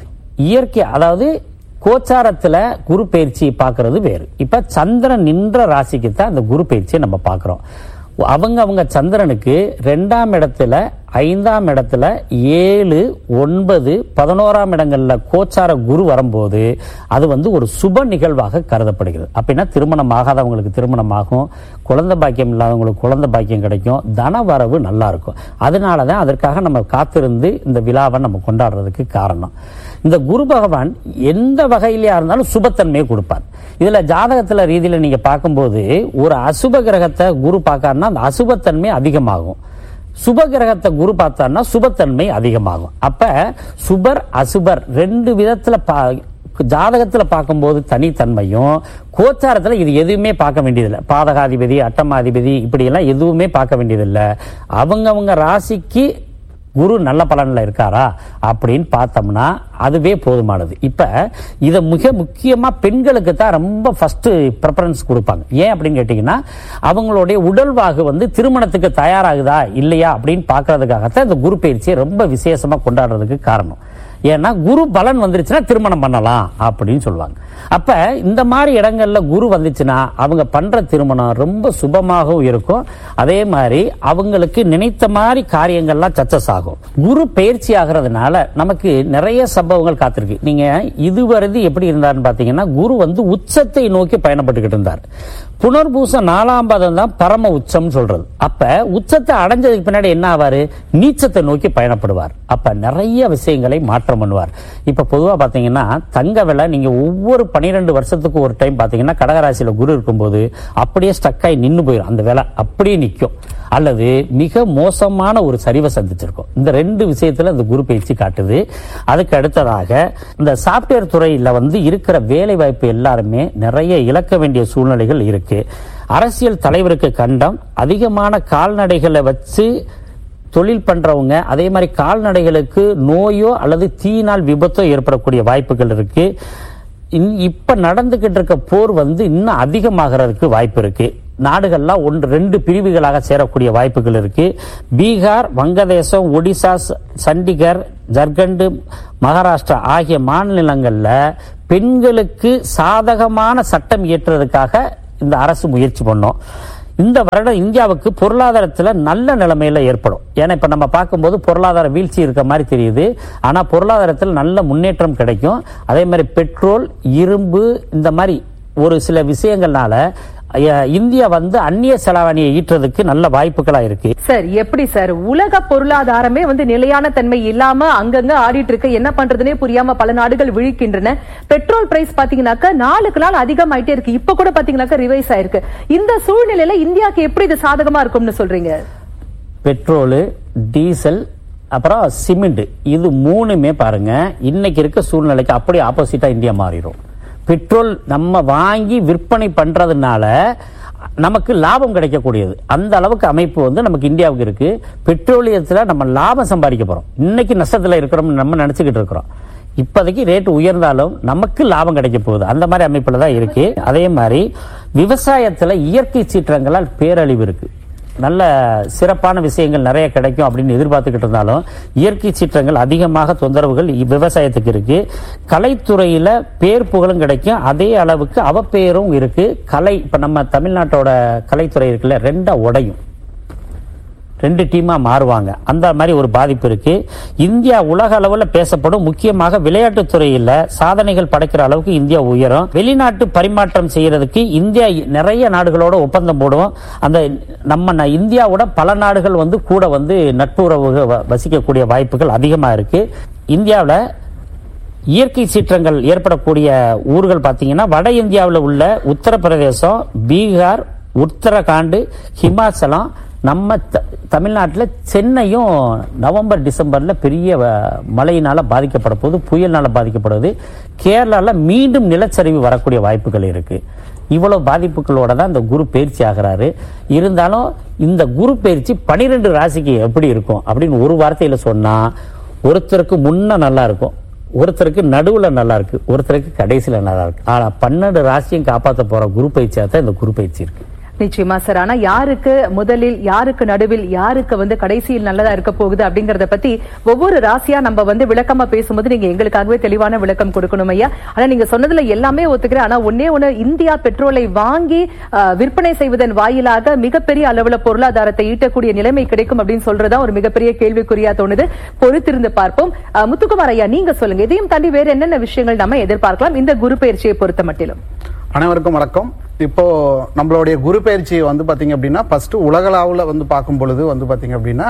இயற்கை அதாவது கோச்சாரத்துல குரு பயிற்சி பார்க்கறது வேறு. இப்ப சந்திரன் நின்ற ராசிக்கு தான் இந்த குரு பயிற்சியை நம்ம பார்க்கிறோம். அவங்க அவங்க சந்திரனுக்கு ரெண்டாம் இடத்துல, ஐந்தாம் இடத்துல, ஏழு, ஒன்பது, பதினோராம் இடங்கள்ல கோச்சார குரு வரும்போது அது வந்து ஒரு சுப நிகழ்வாக கருதப்படுகிறது. அப்படின்னா திருமணம் ஆகாதவங்களுக்கு திருமணம் ஆகும், குழந்தை பாக்கியம் இல்லாதவங்களுக்கு குழந்தை பாக்கியம் கிடைக்கும், தன வரவு நல்லா இருக்கும். அதனாலதான் அதற்காக நம்ம காத்திருந்து இந்த விழாவை நம்ம கொண்டாடுறதுக்கு காரணம். இந்த குரு பகவான் எந்த வகையிலயா இருந்தாலும் சுபத்தன்மையை கொடுப்பார். இதுல ஜாதகத்துல ரீதியில நீங்க பார்க்கும்போது ஒரு அசுப கிரகத்தை குரு பார்க்காருன்னா அந்த அசுபத்தன்மை அதிகமாகும், சுப கிரகத்தை குரு பார்த்தாருன்னா சுபத்தன்மை அதிகமாகும். அப்ப சுபர் அசுபர் ரெண்டு விதத்துல ஜாதகத்துல பார்க்கும்போது தனித்தன்மையும், கோச்சாரத்துல இது எதுவுமே பார்க்க வேண்டியதில்லை. பாதகாதிபதி, அட்டமாதிபதி இப்படி எல்லாம் எதுவுமே பார்க்க வேண்டியதில்லை. அவங்கவங்க ராசிக்கு குரு நல்ல பலன்ல இருக்காரா அப்படின்னு பார்த்தோம்னா அதுவே போதுமானது. இப்ப இத மிக முக்கியமா பெண்களுக்கு தான் ரொம்ப ஃபர்ஸ்ட் ப்ரிஃபரன்ஸ் கொடுப்பாங்க. ஏன் அப்படின்னு கேட்டீங்கன்னா, அவங்களுடைய உடல்வாகு வந்து திருமணத்துக்கு தயாராகுதா இல்லையா அப்படின்னு பாக்குறதுக்காகத்தான் இந்த குரு பயிற்சியை ரொம்ப விசேஷமா கொண்டாடுறதுக்கு காரணம். ஏன்னா குரு பலன் வந்துருச்சுன்னா திருமணம் பண்ணலாம் அப்படின்னு சொல்லுவாங்க. அப்ப இந்த மாதிரி இடங்கள்ல குரு வந்துச்சுன்னா அவங்க பண்ற திருமணம் ரொம்ப சுபமாகவும் இருக்கும். அதே மாதிரி அவங்களுக்கு நினைத்த மாதிரி காரியங்கள்லாம் சக்சஸ் ஆகும். குரு பயிற்சி ஆகிறதுனால நமக்கு நிறைய சம்பவங்கள் காத்திருக்கு. நீங்க இதுவரை எப்படி இருந்தாருன்னு பாத்தீங்கன்னா, குரு வந்து உச்சத்தை நோக்கி பயணப்பட்டுக்கிட்டு இருந்தார். புனர்பூசம் நாலாம் பாதம் தான் பரம உச்சம் சொல்றது. அப்ப உச்சத்தை அடைஞ்சதுக்கு பின்னாடி என்ன ஆவாரு, நீச்சத்தை நோக்கி பயணப்படுவார். அப்ப நிறைய விஷயங்களை மாற்றம் பண்ணுவார். இப்ப பொதுவா பாத்தீங்கன்னா தங்க விலை நீங்க ஒவ்வொரு பனிரெண்டு வருஷத்துக்கு ஒரு டைம் பாத்தீங்கன்னா கடகராசியில குரு இருக்கும்போது அப்படியே ஸ்டக் ஆகி நின்று போயிடும், அந்த விலை அப்படியே நிற்கும், அல்லது மிக மோசமான ஒரு சரிவை சந்திச்சிருக்கும். இந்த ரெண்டு விஷயத்துல இந்த குரு பயிற்சி காட்டுது. அதுக்கு அடுத்ததாக இந்த சாப்ட்வேர் துறையில வந்து இருக்கிற வேலை வாய்ப்பு எல்லாருமே நிறைய இழக்க வேண்டிய சூழ்நிலைகள் இருக்கு. அரசியல் தலைவருக்கு கண்டம், அதிகமான கால்நடைகளை வச்சு தொழில் பண்றவங்க, அதே மாதிரி கால்நடைகளுக்கு நோயோ அல்லது தீயினால் விபத்தோ ஏற்படக்கூடிய வாய்ப்புகள் இருக்கு. இப்ப நடந்துகிட்டு இருக்க போர் வந்து இன்னும் அதிகமாகிறதுக்கு வாய்ப்பு இருக்கு. நாடுகள்லாம் ஒன்று ரெண்டு பிரிவுகளாக சேரக்கூடிய வாய்ப்புகள் இருக்கு. பீகார், வங்கதேசம், ஒடிசா, சண்டிகர், ஜர்க்கண்ட், மகாராஷ்டிரா ஆகிய மாநிலங்கள்ல பெண்களுக்கு சாதகமான சட்டம் இயற்றுவதற்காக இந்த அரசு முயற்சி பண்ணோம். இந்த வருடம் இந்தியாவுக்கு பொருளாதாரத்தில் நல்ல நிலைமையில ஏற்படும். ஏன்னா இப்ப நம்ம பார்க்கும்போது பொருளாதார வீழ்ச்சி இருக்க மாதிரி தெரியுது, ஆனா பொருளாதாரத்தில் நல்ல முன்னேற்றம் கிடைக்கும். அதே மாதிரி பெட்ரோல், இரும்பு இந்த மாதிரி ஒரு சில விஷயங்கள்னால இந்தியா வந்து அந்நிய செலாவணியை ஈட்டுறதுக்கு நல்ல வாய்ப்புகளா இருக்கு. சார் எப்படி சார் உலக பொருளாதாரமே வந்து நிலையான தன்மை இல்லாம அங்கங்க ஆடிட்டு இருக்கு, என்ன பண்றதுனே புரியாம பல நாடுகள் விழிக்கின்றன. பெட்ரோல் பிரைஸ் பாத்தீங்கன்னாக்க நாளுக்கு நாள் அதிகமாயிட்டே இருக்கு, இப்ப கூட பாத்தீங்கன்னாக்க ரிவைஸ் ஆயிருக்கு. இந்த சூழ்நிலையில இந்தியாவுக்கு எப்படி இது சாதகமா இருக்கும்னு சொல்றீங்க? பெட்ரோல், டீசல், அப்புறம் சிமெண்ட், இது மூணுமே பாருங்க இன்னைக்கு இருக்க சூழ்நிலைக்கு அப்படியே ஆப்போசிட்டா இந்தியா மாறிடும். பெட்ரோல் நம்ம வாங்கி விற்பனை பண்றதுனால நமக்கு லாபம் கிடைக்கக்கூடியது, அந்த அளவுக்கு அமைப்பு வந்து நமக்கு இந்தியாவுக்கு இருக்கு. பெட்ரோலியத்துல நம்ம லாபம் சம்பாதிக்க போறோம். இன்னைக்கு நஷ்டத்துல இருக்கிறோம் நம்ம நினைச்சுக்கிட்டு இருக்கிறோம். இப்போதைக்கு ரேட் உயர்ந்தாலும் நமக்கு லாபம் கிடைக்க போகுது, அந்த மாதிரி அமைப்புல தான் இருக்கு. அதே மாதிரி விவசாயத்துல இயற்கை சீற்றங்களால் பேரழிவு இருக்கு. நல்ல சிறப்பான விஷயங்கள் நிறைய கிடைக்கும் அப்படின்னு எதிர்பார்த்துக்கிட்டு இருந்தாலும் இயற்கை சீற்றங்கள் அதிகமாக தொந்தரவுகள் விவசாயத்துக்கு இருக்கு. கலைத்துறையில பேர் புகழும் கிடைக்கும், அதே அளவுக்கு அவப்பெயரும் இருக்கு. கலை இப்ப நம்ம தமிழ்நாட்டோட கலைத்துறை இருக்குல்ல, ரெண்டா உடையும், ரெண்டு டீமா மாறுவாங்க, அந்த மாதிரி ஒரு பாதிப்பு இருக்கு. இந்தியா உலக அளவில் பேசப்படும், முக்கியமாக விளையாட்டு துறையில சாதனைகள் படைக்கிற அளவுக்கு இந்தியா உயரும். வெளிநாட்டு பரிமாற்றம் செய்யறதுக்கு இந்தியா நிறைய நாடுகளோட ஒப்பந்தம் போடுவோம். அந்த நம்ம இந்தியாவோட பல நாடுகள் வந்து கூட வந்து நட்புறவு வசிக்கக்கூடிய வாய்ப்புகள் அதிகமா இருக்கு. இந்தியாவில் இயற்கை சீற்றங்கள் ஏற்படக்கூடிய ஊர்கள் பார்த்தீங்கன்னா வட இந்தியாவில் உள்ள உத்தரப்பிரதேசம், பீகார், உத்தரகாண்ட், ஹிமாச்சலம், நம்ம தமிழ்நாட்டில் சென்னையும் நவம்பர் டிசம்பர்ல பெரிய மழையினால பாதிக்கப்பட போகுது, புயல்னால பாதிக்கப்படுது. கேரளால மீண்டும் நிலச்சரிவு வரக்கூடிய வாய்ப்புகள் இருக்கு. இவ்வளவு பாதிப்புகளோட தான் இந்த குரு பயிற்சி ஆகிறாரு. இருந்தாலும் இந்த குரு பயிற்சி பனிரெண்டு ராசிக்கு எப்படி இருக்கும் அப்படின்னு ஒரு வார்த்தையில சொன்னா, ஒருத்தருக்கு முன்ன நல்லா இருக்கும், ஒருத்தருக்கு நடுவுல நல்லா இருக்கு, ஒருத்தருக்கு கடைசியில நல்லா இருக்கு. ஆனா பன்னெண்டு ராசியும் காப்பாற்ற போற குரு பயிற்சியா தான் இந்த குரு பயிற்சி இருக்கு. நிச்சயமா சார். ஆனா யாருக்கு முதலில், யாருக்கு நடுவில், யாருக்கு வந்து கடைசியில் நல்லதா இருக்க போகுது அப்படிங்கறத பத்தி ஒவ்வொரு ராசியா நம்ம வந்து விளக்கமா பேசும்போது நீங்க எங்களுக்காகவே தெளிவான விளக்கம் கொடுக்கணும் ஐயா. ஆனா நீங்க சொன்னதுல எல்லாமே ஒத்துக்கிறேன். ஆனா ஒன்னே ஒண்ணு, இந்தியா பெட்ரோலை வாங்கி விற்பனை செய்வதன் வாயிலாக மிகப்பெரிய அளவுல பொருளாதாரத்தை ஈட்டக்கூடிய நிலைமை கிடைக்கும் அப்படின்னு சொல்றதா ஒரு மிகப்பெரிய கேள்விக்குறியா தோணுது. பொறுத்திருந்து பார்ப்போம். முத்துக்குமார் ஐயா, நீங்க சொல்லுங்க, இதையும் தாண்டி வேற என்னென்ன விஷயங்கள் நம்ம எதிர்பார்க்கலாம் இந்த குரு பயிற்சியை பொறுத்த மட்டிலும்? அனைவருக்கும் வணக்கம். இப்போ நம்மளுடைய குரு பயிற்சியை வந்து பாத்தீங்க அப்படின்னா ஃபர்ஸ்ட் உலகளாவில் வந்து பார்க்கும் பொழுது வந்து பாத்தீங்க அப்படின்னா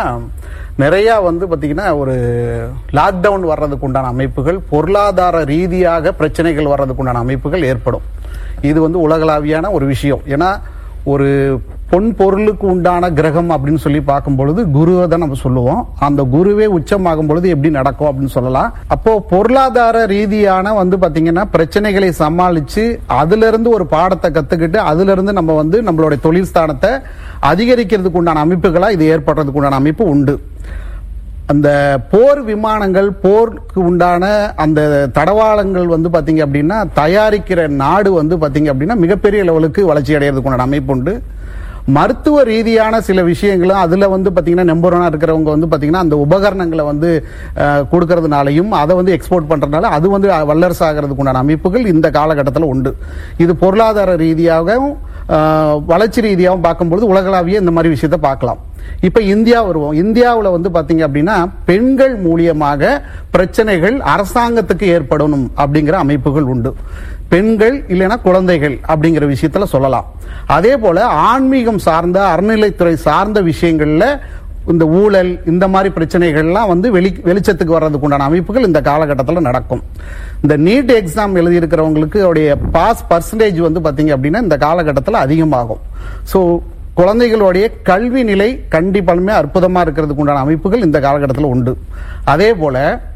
நிறைய வந்து பாத்தீங்கன்னா ஒரு லாக்டவுன் வர்றதுக்கு உண்டான அமைப்புகள், பொருளாதார ரீதியாக பிரச்சனைகள் வர்றதுக்கு உண்டான அமைப்புகள் ஏற்படும். இது வந்து உலகளாவியான ஒரு விஷயம். ஏன்னா ஒரு பொன் பொருளுக்கு உண்டான கிரகம் அப்படின்னு சொல்லி பார்க்கும் பொழுது குருவை தான் நம்ம சொல்லுவோம். அந்த குருவே உச்சமாகும் பொழுது எப்படி நடக்கும் அப்படின்னு சொல்லலாம். அப்போ பொருளாதார ரீதியான வந்து பாத்தீங்கன்னா பிரச்சனைகளை சமாளிச்சு அதுல இருந்து ஒரு பாடத்தை கத்துக்கிட்டு அதுல இருந்து நம்ம வந்து நம்மளுடைய தொழில் ஸ்தானத்தை அதிகரிக்கிறதுக்கு உண்டான அமைப்புகளா இது ஏற்படுறதுக்கு உண்டான அமைப்பு உண்டு. அந்த போர் விமானங்கள், போருக்கு உண்டான அந்த தடவாளங்கள் வந்து பாத்தீங்க அப்படின்னா தயாரிக்கிற நாடு வந்து பாத்தீங்க அப்படின்னா மிகப்பெரிய லெவலுக்கு வளர்ச்சி அடைகிறதுக்கு உண்டான அமைப்பு உண்டு. மருத்துவ ரீதியான சில விஷயங்களும் அதுல வந்து பாத்தீங்கன்னா நம்பர் ஒன்னா இருக்கிறவங்க வந்து பாத்தீங்கன்னா அந்த உபகரணங்களை வந்து கொடுக்கறதுனாலையும் அதை வந்து எக்ஸ்போர்ட் பண்றதுனால அது வந்து வல்லரசு ஆகிறதுக்கு உண்டான அமைப்புகள் இந்த காலகட்டத்தில் உண்டு. இது பொருளாதார ரீதியாகவும் வளர்ச்சி ரீதியாகவும் பார்க்கும்போது உலகளாவிய இந்த மாதிரி விஷயத்தை பார்க்கலாம். இப்ப இந்தியா வருவோம். இந்தியாவில் வந்து பாத்தீங்க அப்படின்னா பெண்கள் மூலியமாக பிரச்சனைகள் அரசாங்கத்துக்கு ஏற்படணும் அப்படிங்கிற அமைப்புகள் உண்டு. பெண்கள் இல்லைன்னா குழந்தைகள் அப்படிங்கிற விஷயத்துல சொல்லலாம். அதே போல ஆன்மீகம் சார்ந்த, அறநிலைத்துறை சார்ந்த விஷயங்கள்ல இந்த ஊழல் இந்த மாதிரி பிரச்சனைகள்லாம் வந்து வெளி வெளிச்சத்துக்கு வர்றதுக்கு உண்டான அமைப்புகள் இந்த காலகட்டத்தில் நடக்கும். இந்த நீட் எக்ஸாம் எழுதி இருக்கிறவங்களுக்கு அவருடைய பாஸ் பர்சன்டேஜ் வந்து பாத்தீங்க அப்படின்னா இந்த காலகட்டத்தில் அதிகமாகும். ஸோ குழந்தைகளுடைய கல்வி நிலை கண்டிப்பாலுமே அற்புதமா இருக்கிறதுக்கு உண்டான அமைப்புகள் இந்த காலகட்டத்தில் உண்டு. அதே போல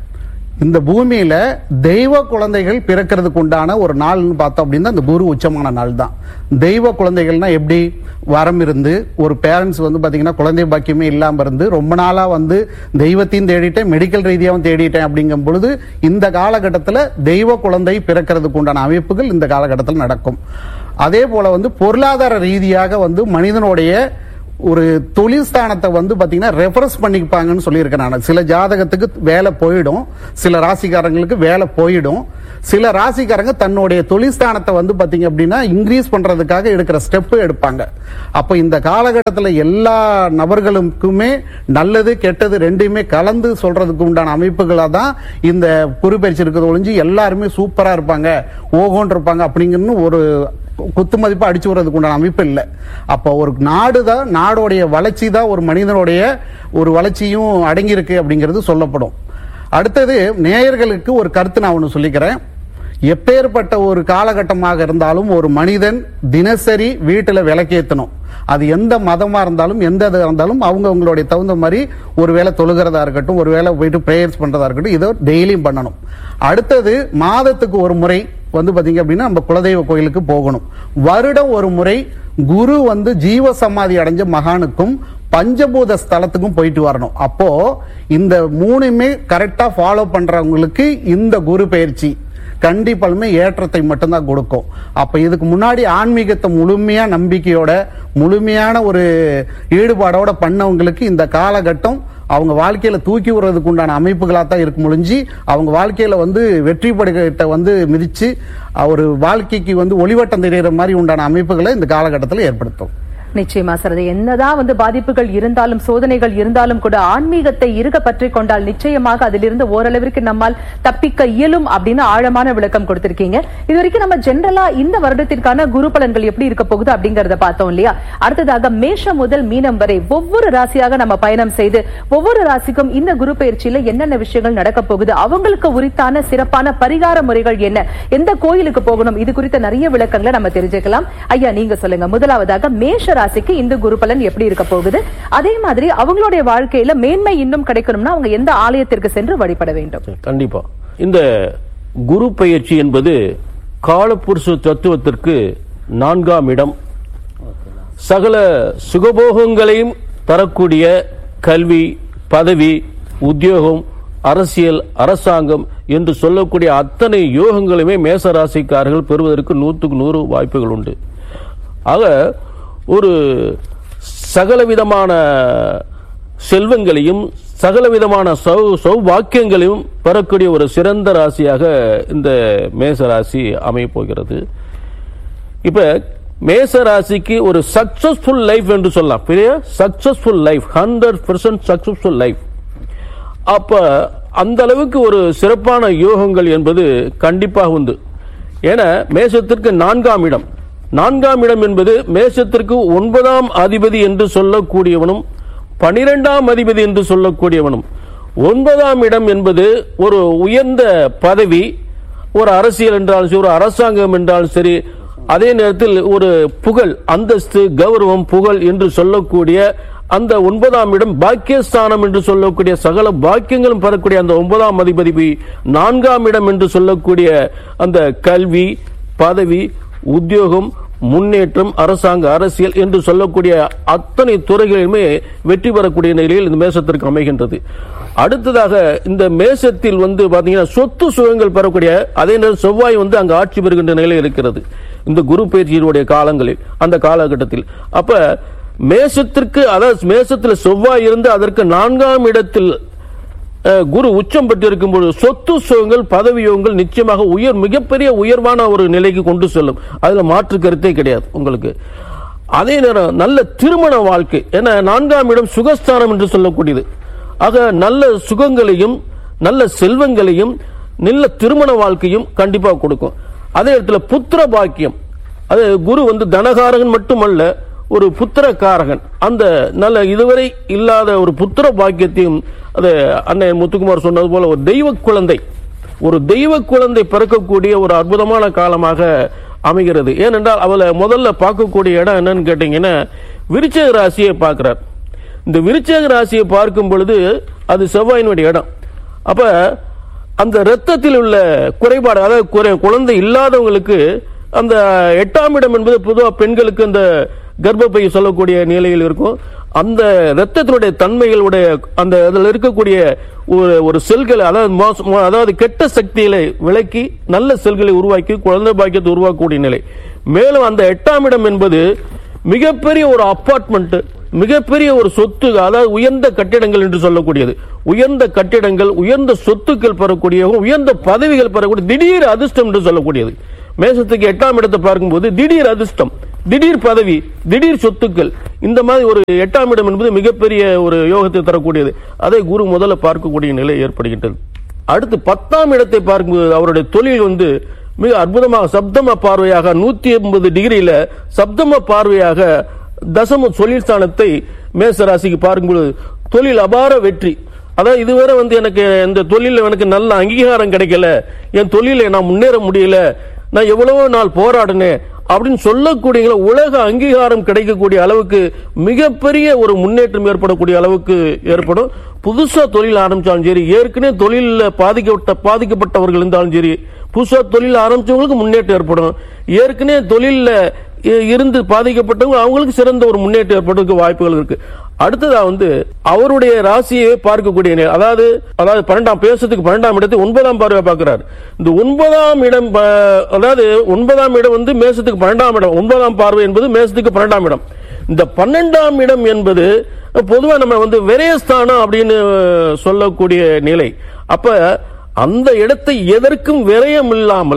இந்த பூமியில தெய்வ குழந்தைகள் பிறக்கிறதுக்கு உண்டான ஒரு நாள்னு பார்த்தோம் அப்படின்னா இந்த குரு உச்சமான நாள் தான். தெய்வ குழந்தைகள்னா எப்படி வரம் இருந்து ஒரு பேரண்ட்ஸ் வந்து பாத்தீங்கன்னா குழந்தை பாக்கியமே இல்லாம இருந்து ரொம்ப நாளா வந்து தெய்வத்தையும் தேடிட்டேன், மெடிக்கல் ரீதியாகவும் தேடிட்டேன் அப்படிங்கும் பொழுது இந்த காலகட்டத்தில் தெய்வ குழந்தை பிறக்கிறதுக்கு உண்டான அமைப்புகள் இந்த காலகட்டத்தில் நடக்கும். அதே போல வந்து பொருளாதார ரீதியாக வந்து மனிதனுடைய ஒரு தொழில் ஸ்தானத்தை வந்து பாத்தீங்கன்னா ரெஃபரன்ஸ் பண்ணிப்பாங்கன்னு சொல்லியிருக்கேன் நான். சில ஜாதகத்துக்கு வேலை போயிடும், சில ராசிக்காரங்களுக்கு வேலை போயிடும், சில ராசிக்காரங்க தன்னுடைய தொழில் ஸ்தானத்தை வந்து பாத்தீங்க அப்படின்னா இன்க்ரீஸ் பண்றதுக்காக எடுக்கிற ஸ்டெப் எடுப்பாங்க. அப்ப இந்த காலகட்டத்தில் எல்லா நபர்களுக்குமே நல்லது கெட்டது ரெண்டுமே கலந்து சொல்றதுக்கு உண்டான அமைப்புகளா தான் இந்த குரு பயிற்சி இருக்கிறது ஒழிஞ்சு எல்லாருமே சூப்பரா இருப்பாங்க, ஓகோன்னு இருப்பாங்க அப்படிங்கன்னு ஒரு குத்து மதிப்பா அடிச்சு விடுறதுக்கு உண்டான அமைப்பு இல்லை. அப்போ ஒரு நாடு தான், நாடோடைய வளர்ச்சி தான் ஒரு மனிதனுடைய ஒரு வளர்ச்சியும் அடங்கியிருக்கு அப்படிங்கிறது சொல்லப்படும். அடுத்தது நேயர்களுக்கு ஒரு கருத்து நான் ஒன்று சொல்லிக்கிறேன். எப்பேற்பட்ட ஒரு காலகட்டமாக இருந்தாலும் ஒரு மனிதன் தினசரி வீட்டில் விளக்கேற்றணும். அது எந்த மதமா இருந்தாலும் எந்த இதாக இருந்தாலும் அவங்க அவங்களுடைய தகுந்த மாதிரி ஒரு வேளை தொழுகிறதா இருக்கட்டும், ஒரு வேளை போயிட்டு பிரேயர்ஸ் பண்றதா இருக்கட்டும், இதை டெய்லியும் பண்ணணும். அடுத்தது மாதத்துக்கு ஒரு முறை வந்து பாத்தீங்க அப்படின்னா நம்ம குலதெய்வ கோயிலுக்கு போகணும். வருடம் ஒரு முறை குரு வந்து ஜீவ சமாதி அடைஞ்ச மகானுக்கும் பஞ்சபூத ஸ்தலத்துக்கும் போயிட்டு வரணும். அப்போ இந்த மூணுமே கரெக்டா ஃபாலோ பண்றவங்களுக்கு இந்த குரு பயிற்சி கண்டிப்பாலுமே ஏற்றத்தை மட்டும்தான் கொடுக்கும். அப்ப இதுக்கு முன்னாடி ஆன்மீகத்தை முழுமையா நம்பிக்கையோட முழுமையான ஒரு ஈடுபாடோட பண்ணவங்களுக்கு இந்த காலகட்டம் அவங்க வாழ்க்கையில தூக்கி விடுறதுக்கு உண்டான அமைப்புகளாக தான் இருக்கு முடிஞ்சு அவங்க வாழ்க்கையில வந்து வெற்றி படுகிட்ட வந்து மிதிச்சு ஒரு வாழ்க்கைக்கு வந்து ஒளிவட்டம் தெரிகிற மாதிரி உண்டான அமைப்புகளை இந்த காலகட்டத்தில் ஏற்படுத்தும். நிச்சயமா சார், அது என்னதான் வந்து பாதிப்புகள் இருந்தாலும் சோதனைகள் இருந்தாலும் கூட ஆன்மீகத்தை இருக பற்றி கொண்டால் நிச்சயமாக அதிலிருந்து ஓரளவிற்கு நம்மால் தப்பிக்க இயலும் அப்படின்னு ஆழமான விளக்கம் கொடுத்திருக்கீங்க. இது வரைக்கும் நம்ம ஜெனரலா இந்த வருடத்திற்கான குரு பலன்கள் எப்படி இருக்க போகுது அப்படிங்கறத பார்த்தோம் இல்லையா. அடுத்ததாக மேஷம் முதல் மீனம் வரை ஒவ்வொரு ராசியாக நம்ம பயணம் செய்து ஒவ்வொரு ராசிக்கும் இந்த குரு பயிற்சியில என்னென்ன விஷயங்கள் நடக்க போகுது, அவங்களுக்கு உரித்தான சிறப்பான பரிகார முறைகள் என்ன, எந்த கோயிலுக்கு போகணும், இது குறித்த நிறைய விளக்கங்களை நம்ம தெரிஞ்சுக்கலாம். ஐயா நீங்க சொல்லுங்க, முதலாவதாக மேஷ ராசிக்கு இந்த குரு பலன் எப்படி இருக்க போகுது, அதே மாதிரி அவங்களுடைய வாழ்க்கையில மேன்மை இன்னும் கிடைக்கணும்னா அவங்க எந்த ஆலயத்திற்கு சென்று வழிபட வேண்டும்? கண்டிப்பா இந்த குரு பயிற்சி என்பது காலப்புருஷ தத்துவத்திற்கு நான்காம் இடம். சகல சுகபோகங்களையும் தரக்கூடிய கல்வி, பதவி, உத்தியோகம், அரசியல், அரசாங்கம் என்று சொல்லக்கூடிய அத்தனை யோகங்களுமே மேசராசிக்காரர்கள் பெறுவதற்கு நூற்றுக்கு நூறு வாய்ப்புகள் உண்டு. ஆக ஒரு சகலவிதமான செல்வங்களையும் சகலவிதமான சௌபாக்கியங்களையும் பெறக்கூடிய ஒரு சிறந்த ராசியாக இந்த மேசராசி அமையப் போகிறது. இப்ப மேசராசிக்கு ஒரு சக்சஸ்ஃபுல் லைஃப் என்று சொல்லலாம். Successful life, hundred percent successful life. அப்ப அந்த அளவுக்கு ஒரு சிறப்பான யோகங்கள் என்பது கண்டிப்பாக உண்டு. ஏன்னா மேசத்திற்கு நான்காம் இடம், நான்காம் இடம் என்பது மேசத்திற்கு ஒன்பதாம் அதிபதி என்று சொல்லக்கூடியவனும் பனிரெண்டாம் அதிபதி என்று சொல்லக்கூடியவனும். ஒன்பதாம் இடம் என்பது ஒரு உயர்ந்த பதவி, ஒரு அரசியல் என்றாலும் சரி, ஒரு அரசாங்கம் என்றாலும் சரி, அதே நேரத்தில் ஒரு புகழ், அந்தஸ்து, கௌரவம், புகழ் என்று சொல்லக்கூடிய அந்த ஒன்பதாம் இடம் பாக்கியஸ்தானம் என்று சொல்லக்கூடிய சகல பாக்கியங்களும் பெறக்கூடிய அந்த ஒன்பதாம் அதிபதி நான்காம் இடம் என்று சொல்லக்கூடிய அந்த கல்வி, பதவி, உத்தியோகம், முன்னேற்றம், அரசாங்க, அரசியல் என்று சொல்லக்கூடிய அத்தனை துறைகளிலுமே வெற்றி பெறக்கூடிய நிலையில் இந்த மேசத்திற்கு அமைகின்றது. அடுத்ததாக இந்த மேசத்தில் வந்து பாத்தீங்கன்னா சொத்து சுகங்கள் பெறக்கூடிய, அதே நேரம் செவ்வாய் வந்து அங்கு ஆட்சி பெறுகின்ற நிலை இருக்கிறது இந்த குரு பயிற்சியினுடைய காலங்களில், அந்த காலகட்டத்தில். அப்ப மேசத்திற்கு, அதாவது மேசத்தில் செவ்வாய் இருந்து அதற்கு நான்காம் இடத்தில் குரு உச்சம் பெற்றிருக்கும் போது சொத்து சுகங்கள், பதவி யோகங்கள் நிச்சயமாக உயர் மிகப்பெரிய உயர்வான ஒரு நிலைக்கு கொண்டு செல்லும். அதுல மாற்று கருத்தே கிடையாது உங்களுக்கு. அதே நேரம் நல்ல திருமண வாழ்க்கை, ஏன்னா நான்காம் இடம் சுகஸ்தானம் என்று சொல்லக்கூடியது. ஆக நல்ல சுகங்களையும் நல்ல செல்வங்களையும் நல்ல திருமண வாழ்க்கையும் கண்டிப்பாக கொடுக்கும். அதே இடத்துல புத்திர பாக்கியம், அது குரு வந்து தனகாரகன் மட்டுமல்ல, ஒரு புத்திரக்காரகன். அந்த நல்ல இதுவரை இல்லாத ஒரு புத்திர பாக்கியத்தையும், அது அண்ணன் முத்துக்குமார் சொன்னது போல ஒரு தெய்வ குழந்தை, ஒரு தெய்வ குழந்தை பிறக்கக்கூடிய ஒரு அற்புதமான காலமாக அமைகிறது. ஏனென்றால் அவளை முதல்ல பார்க்கக்கூடிய இடம் என்னன்னு கேட்டீங்கன்னா விருச்சிக ராசியை பார்க்கிறார். இந்த விருச்சிக ராசியை பார்க்கும் பொழுது அது செவ்வாயினுடைய இடம். அப்ப அந்த இரத்தத்தில் உள்ள குறைபாடு, அதாவது குழந்தை இல்லாதவங்களுக்கு அந்த எட்டாம் இடம் என்பது பொதுவாக பெண்களுக்கு அந்த கர்ப்பப்பை சொல்லக்கூடிய நிலையில் இருக்கும். அந்த இரத்தத்தினுடைய தன்மைகளுடைய அந்த அதில் இருக்கக்கூடிய ஒரு ஒரு செல்களை, அதாவது அதாவது கெட்ட சக்திகளை விலக்கி நல்ல செல்களை உருவாக்கி குழந்தை பாக்கியத்தை உருவாக்கக்கூடிய நிலை. மேலும் அந்த எட்டாம் இடம் என்பது மிகப்பெரிய ஒரு அபார்ட்மெண்ட், மிகப்பெரிய ஒரு சொத்து, அதாவது உயர்ந்த கட்டிடங்கள் என்று சொல்லக்கூடியது. உயர்ந்த கட்டிடங்கள், உயர்ந்த சொத்துக்கள் பெறக்கூடிய, உயர்ந்த பதவிகள் பெறக்கூடிய, திடீர் அதிர்ஷ்டம் என்று சொல்லக்கூடியது. மேசத்துக்கு எட்டாம் இடத்தை பார்க்கும்போது திடீர் அதிர்ஷ்டம், திடீர் பதவி, திடீர் சொத்துக்கள், இந்த மாதிரி ஒரு எட்டாம் இடம் என்பது மிகப்பெரிய ஒரு யோகத்தை தரக்கூடியது. அதை குரு முதல்ல பார்க்கக்கூடிய நிலை ஏற்படுகின்றது. அடுத்து பத்தாம் இடத்தை பார்க்கும்போது அவருடைய தொழில் வந்து மிக அற்புதமாக சப்தம பார்வையாக நூத்தி எண்பது டிகிரியில சப்தம பார்வையாக தசம தொழில் ஸ்தானத்தை மேசராசிக்கு பார்க்கும்போது தொழில் அபார வெற்றி. அதாவது இதுவரை வந்து எனக்கு இந்த தொழில எனக்கு நல்ல அங்கீகாரம் கிடைக்கல, என் தொழில நான் முன்னேற முடியல, நான் எவ்வளவோ நாள் போராடினேன் அப்படின்னு சொல்லக்கூடிய உலக அங்கீகாரம் கிடைக்கக்கூடிய அளவுக்கு மிகப்பெரிய ஒரு முன்னேற்றம் ஏற்படக்கூடிய அளவுக்கு ஏற்படும். புதுசா தொழில் ஆரம்பிச்சாலும் சரி, ஏற்கனவே தொழில பாதிக்கப்பட்ட பாதிக்கப்பட்டவர்கள் இருந்தாலும் சரி, புதுசா தொழில் ஆரம்பிச்சவங்களுக்கு முன்னேற்றம் ஏற்படும். ஏற்கனவே தொழில இருந்து பாதிக்கப்பட்டவங்க அவங்களுக்கு சிறந்த ஒரு முன்னேற்றம் ஏற்படுறதுக்கு வாய்ப்புகள் இருக்கு. அடுத்ததா வந்து அவருடைய ராசியை பார்க்கக்கூடிய, அதாவது அதாவது பன்னெண்டாம் பேசத்துக்கு பன்னெண்டாம் இடத்தை ஒன்பதாம் பார்வை பார்க்கிறார். இந்த ஒன்பதாம் இடம், அதாவது ஒன்பதாம் இடம் வந்து மேசத்துக்கு பன்னெண்டாம் இடம், ஒன்பதாம் பார்வை என்பது மேசத்துக்கு பன்னெண்டாம் இடம். இந்த பன்னெண்டாம் இடம் என்பது பொதுவா நம்ம வந்து விரயஸ்தானம் அப்படின்னு சொல்லக்கூடிய நிலை. அப்ப அந்த இடத்தை எதற்கும் விரயம் இல்லாமல்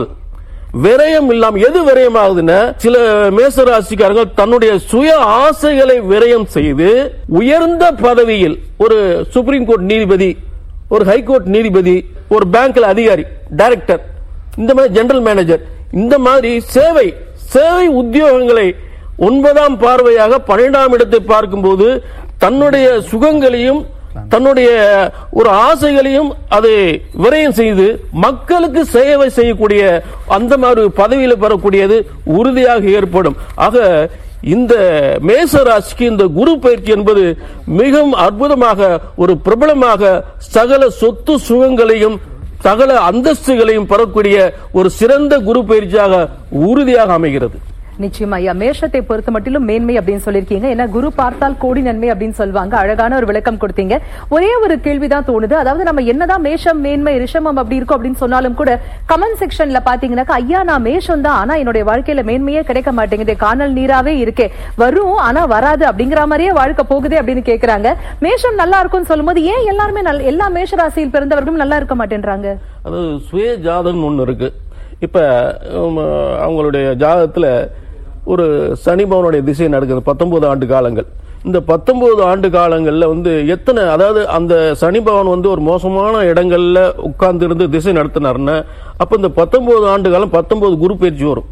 விரயம் இல்லாமல் எது விரயம் ஆகுதுன்னா, சில மேசராசிக்காரர்கள் தன்னுடைய சுய ஆசைகளை விரயம் செய்து உயர்ந்த பதவியில் ஒரு சுப்ரீம் கோர்ட் நீதிபதி, ஒரு ஹைகோர்ட் நீதிபதி, ஒரு பேங்க்ல அதிகாரி, டைரக்டர், இந்த மாதிரி ஜெனரல் மேனேஜர், இந்த மாதிரி சேவை சேவை உத்தியோகங்களை ஒன்பதாம் பார்வையாக பன்னிரெண்டாம் இடத்தை பார்க்கும்போது தன்னுடைய சுகங்களையும் தன்னுடைய ஒரு ஆசைகளையும் அதை விரயம் செய்து மக்களுக்கு சேவை செய்யக்கூடிய அந்த மாதிரி பதவியில் பெறக்கூடியது உறுதியாக ஏற்படும். ஆக இந்த மேசராசிக்கு இந்த குரு பயிற்சி என்பது மிகவும் அற்புதமாக ஒரு பிரபலமாக சகல சொத்து சுகங்களையும் சகல அந்தஸ்துகளையும் பெறக்கூடிய ஒரு சிறந்த குரு பயிற்சியாக உறுதியாக அமைகிறது. நிச்சயமா ஐயா, மேஷத்தை பொறுத்த மட்டிலும் மேன்மை அப்படின்னு சொல்லிருக்கீங்க. ஏன்னா குரு பார்த்தால் கோடி நன்மை அப்படின்னு சொல்லுவாங்க. அழகான ஒரு விளக்கம் கொடுத்தீங்க. ஒரே ஒரு கேள்விதான் தோணுது. அதாவது நம்ம என்னதான் மேஷம் மேன்மை ரிஷமம் அப்படி இருக்கும் அப்படின்னு சொன்னாலும் கூட கமெண்ட் செக்ஷன்ல பாத்தீங்கன்னாக்கா, ஐயா நான் மேஷம் தான், ஆனா என்னுடைய வாழ்க்கையில மேன்மையே கிடைக்க மாட்டேங்குது, காணல் நீராவே இருக்கே, வரும் ஆனா வராது அப்படிங்கிற மாதிரியே வாழ்க்கை போகுது அப்படின்னு கேக்குறாங்க. மேஷம் நல்லா இருக்கும்னு சொல்லும் போது ஏன் எல்லாருமே எல்லா மேஷ ராசியில் பிறந்தவர்களும் நல்லா இருக்க மாட்டேன்றாங்க? அது சுய ஜாதகம் ஒண்ணு இருக்கு. இப்ப அவங்களுடைய ஜாதகத்துல ஒரு சனி பகவானுடைய திசை நடக்குது பத்தொன்பது ஆண்டு காலங்கள். இந்த பத்தொன்பது ஆண்டு காலங்கள்ல வந்து எத்தனை, அதாவது அந்த சனி பகவான் வந்து ஒரு மோசமான இடங்கள்ல உட்கார்ந்து இருந்து திசை நடத்தினார்னா, அப்ப இந்த பத்தொன்பது ஆண்டு காலம் பத்தொன்பது குரு பயிற்சி வரும்.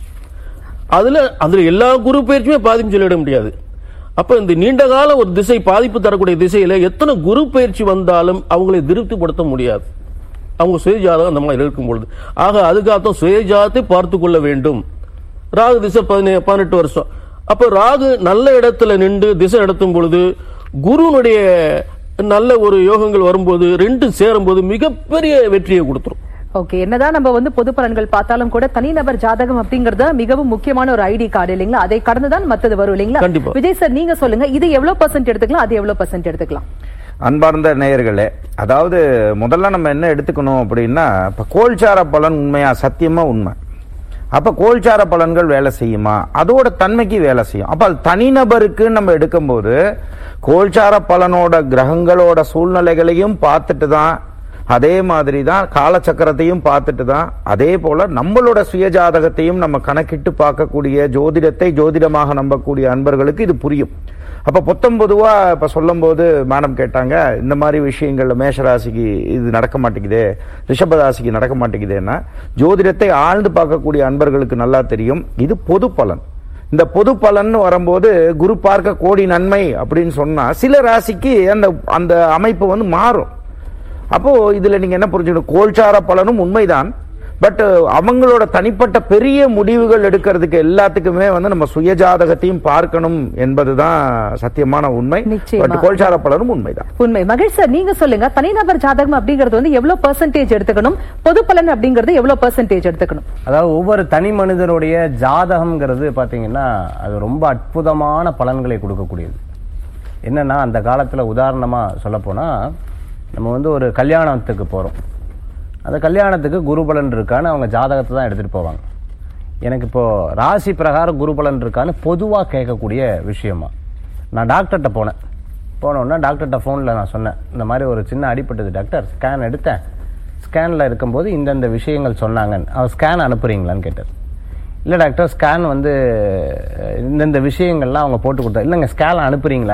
அதுல அதுல எல்லா குரு பயிற்சியுமே பாதிப்பு சொல்லிட முடியாது. அப்ப இந்த நீண்ட கால ஒரு திசை பாதிப்பு தரக்கூடிய திசையில எத்தனை குரு பயிற்சி வந்தாலும் அவங்களை திருப்திப்படுத்த முடியாது, அவங்க சுயஜாதகம் அந்த மாதிரி இருக்கும் பொழுது. ஆக அதுக்காகத்தான் சுயஜாதத்தை பார்த்து கொள்ள வேண்டும். ராகு திசை பதினெட்டு வருஷம். அப்ப ராகு நல்ல இடத்துல நின்று திசை நடத்தும் பொழுது குருனுடைய நல்ல ஒரு யோகங்கள் வரும்போது ரெண்டு சேரும் போது மிகப்பெரிய வெற்றியை கொடுத்துரும். ஓகே, என்னதான் நம்ம வந்து பொது பலன்கள் பார்த்தாலும் கூட தனிநபர் ஜாதகம் அப்படிங்கறது மிகவும் முக்கியமான ஒரு ஐடி கார்டு இல்லைங்களா? அதை கடந்துதான் மத்தது வரும் இல்லைங்களா? விஜய் சார் நீங்க சொல்லுங்க, இது எவ்வளவு பர்சன்ட் எடுத்துக்கலாம், அது எவ்வளவு பர்சன்ட் எடுத்துக்கலாம்? அன்பார்ந்த நேயர்களே, அதாவது முதல்ல நம்ம என்ன எடுத்துக்கணும் அப்படின்னா, இப்ப கோல்சார பலன் உண்மையா சத்தியமா உண்மை. அப்ப கோல்சார பலன்கள் வேலை செய்யுமா? அதோட தன்மைக்கு வேலை செய்யும். அப்ப அது தனிநபருக்கு நம்ம எடுக்கும் போது கோல்சார பலனோட கிரகங்களோட சூழ்நிலைகளையும் பார்த்துட்டு தான், அதே மாதிரி தான் காலச்சக்கரத்தையும் பார்த்துட்டு தான், அதே போல நம்மளோட சுயஜாதகத்தையும் நம்ம கணக்கிட்டு பார்க்கக்கூடிய ஜோதிடத்தை ஜோதிடமாக நம்பக்கூடிய அன்பர்களுக்கு இது புரியும். அப்ப பொத்தம் பொதுவா இப்ப சொல்லும் போது மேடம் கேட்டாங்க, இந்த மாதிரி விஷயங்கள்ல மேஷராசிக்கு இது நடக்க மாட்டேங்குது, ரிஷபராசிக்கு நடக்க மாட்டேங்குதுன்னா, ஜோதிடத்தை ஆழ்ந்து பார்க்கக்கூடிய அன்பர்களுக்கு நல்லா தெரியும் இது பொது பலன். இந்த பொது பலன் வரும்போது குரு பார்க்க கோடி நன்மை அப்படின்னு சொன்னா சில ராசிக்கு அந்த அந்த அமைப்பு வந்து மாறும். அப்போ இதுல நீங்க என்ன புரிஞ்சுக்கணும், கோல்சார பலனும் உண்மைதான், பட் அவங்களோட தனிப்பட்ட பெரிய முடிவுகள் எடுக்கிறதுக்கு எல்லாத்துக்குமே வந்து நம்ம சுயஜாதகத்தையும் பார்க்கணும் என்பதுதான் சத்தியமான உண்மை. பட் கோல்சார பலனும் உண்மைதான். உண்மை. மகிழ் சார் நீங்க சொல்லுங்க, தனிநபர் ஜாதகம் அப்படிங்கிறது வந்து எவ்வளவு பெர்சன்டேஜ் எடுத்துக்கணும், பொது பலன் அப்படிங்கிறது எவ்வளவு பெர்சன்டேஜ் எடுத்துக்கணும்? அதாவது ஒவ்வொரு தனி மனிதனுடைய ஜாதகம்ங்கிறது பாத்தீங்கன்னா அது ரொம்ப அற்புதமான பலன்களை கொடுக்கக்கூடியது. என்னன்னா அந்த காலத்துல உதாரணமா சொல்ல போனா, நம்ம வந்து ஒரு கல்யாணத்துக்கு போறோம், அந்த கல்யாணத்துக்கு குருபலன் இருக்கான்னு அவங்க ஜாதகத்தை தான் எடுத்துட்டு போவாங்க. எனக்கு இப்போ ராசி பிரகாரம் குருபலன் இருக்கான்னு பொதுவாக கேட்கக்கூடிய விஷயமா. நான் டாக்டர்கிட்ட போனேன். போனோன்னா டாக்டர்கிட்ட ஃபோனில் நான் சொன்னேன், இந்த மாதிரி ஒரு சின்ன அடிப்பட்டது டாக்டர், ஸ்கேன் எடுத்தேன், ஸ்கேனில் இருக்கும்போது இந்தந்த விஷயங்கள் சொன்னாங்க, அவர் ஸ்கேன் அனுப்புறீங்களான்னு கேட்டார். இல்லை டாக்டர் ஸ்கேன் வந்து இந்தந்த விஷயங்கள்லாம் அவங்க போட்டு கொடுத்தா, இல்லைங்க ஸ்கேன் அனுப்புறீங்களா